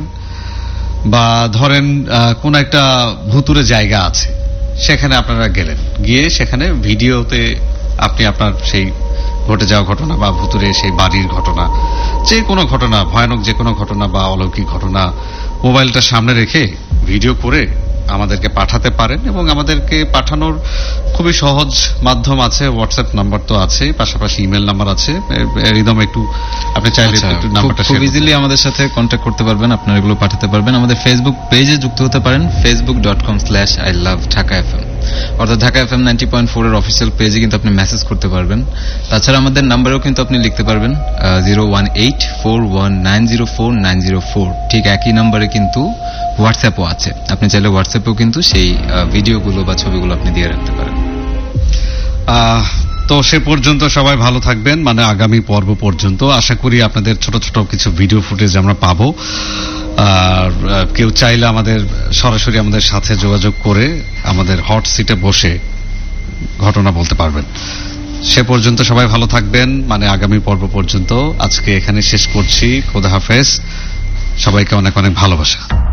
বা ধরেন কোন একটা ভুতুরে জায়গা আছে, সেখানে আপনারা গেলেন, গিয়ে সেখানে ভিডিওতে আপনি আপনার সেই ঘটে যাওয়া ঘটনা বা ভুতুরে সেই বাড়ির ঘটনা, যে কোনো ঘটনা, ভয়ানক যে কোনো ঘটনা বা অলৌকিক ঘটনা মোবাইলটা সামনে রেখে ভিডিও করে আমাদেরকে পাঠাতে পারেন। এবং আমাদেরকে পাঠানোর খুবই সহজ মাধ্যম আছে, হোয়াটসঅ্যাপ নাম্বার তো আছে, পাশাপাশি ইমেল নাম্বার আছে। রিদম, একটু আপনি চাইলে একটু নাম্বারটা খুব ইজিলি আমাদের সাথে কন্ট্যাক্ট করতে পারবেন, আপনারা এগুলো পাঠাতে পারবেন। আমাদের ফেসবুক পেজে যুক্ত হতে পারেন, facebook.com/iloveDhakaFM, অর্থাৎ ঢাকা FM 90.4 এর অফিসিয়াল পেজে কিন্তু আপনি মেসেজ করতে পারবেন। তাছাড়া আমাদের নাম্বারেও কিন্তু আপনি লিখতে পারবেন 01841904904, ঠিক একই নাম্বারে কিন্তু হোয়াটসঅ্যাপও আছে। আপনি চাইলে হোয়াটসঅ্যাপেও কিন্তু সেই ভিডিওগুলো বা ছবিগুলো আপনি দিয়ে রাখতে পারেন। তো সে পর্যন্ত সবাই ভালো থাকবেন, মানে আগামী পর্ব পর্যন্ত আশা করি আপনাদের ছোট ছোট কিছু ভিডিও ফুটেজ আমরা পাবো। আর কেউ চাইলে আমাদের সরাসরি আমাদের সাথে যোগাযোগ করে আমাদের হট সিটে বসে ঘটনা বলতে পারবেন। সে পর্যন্ত সবাই ভালো থাকবেন, মানে আগামী পর্ব পর্যন্ত। আজকে এখানে শেষ করছি। খোদা হাফেজ, সবাইকে অনেক অনেক ভালোবাসা।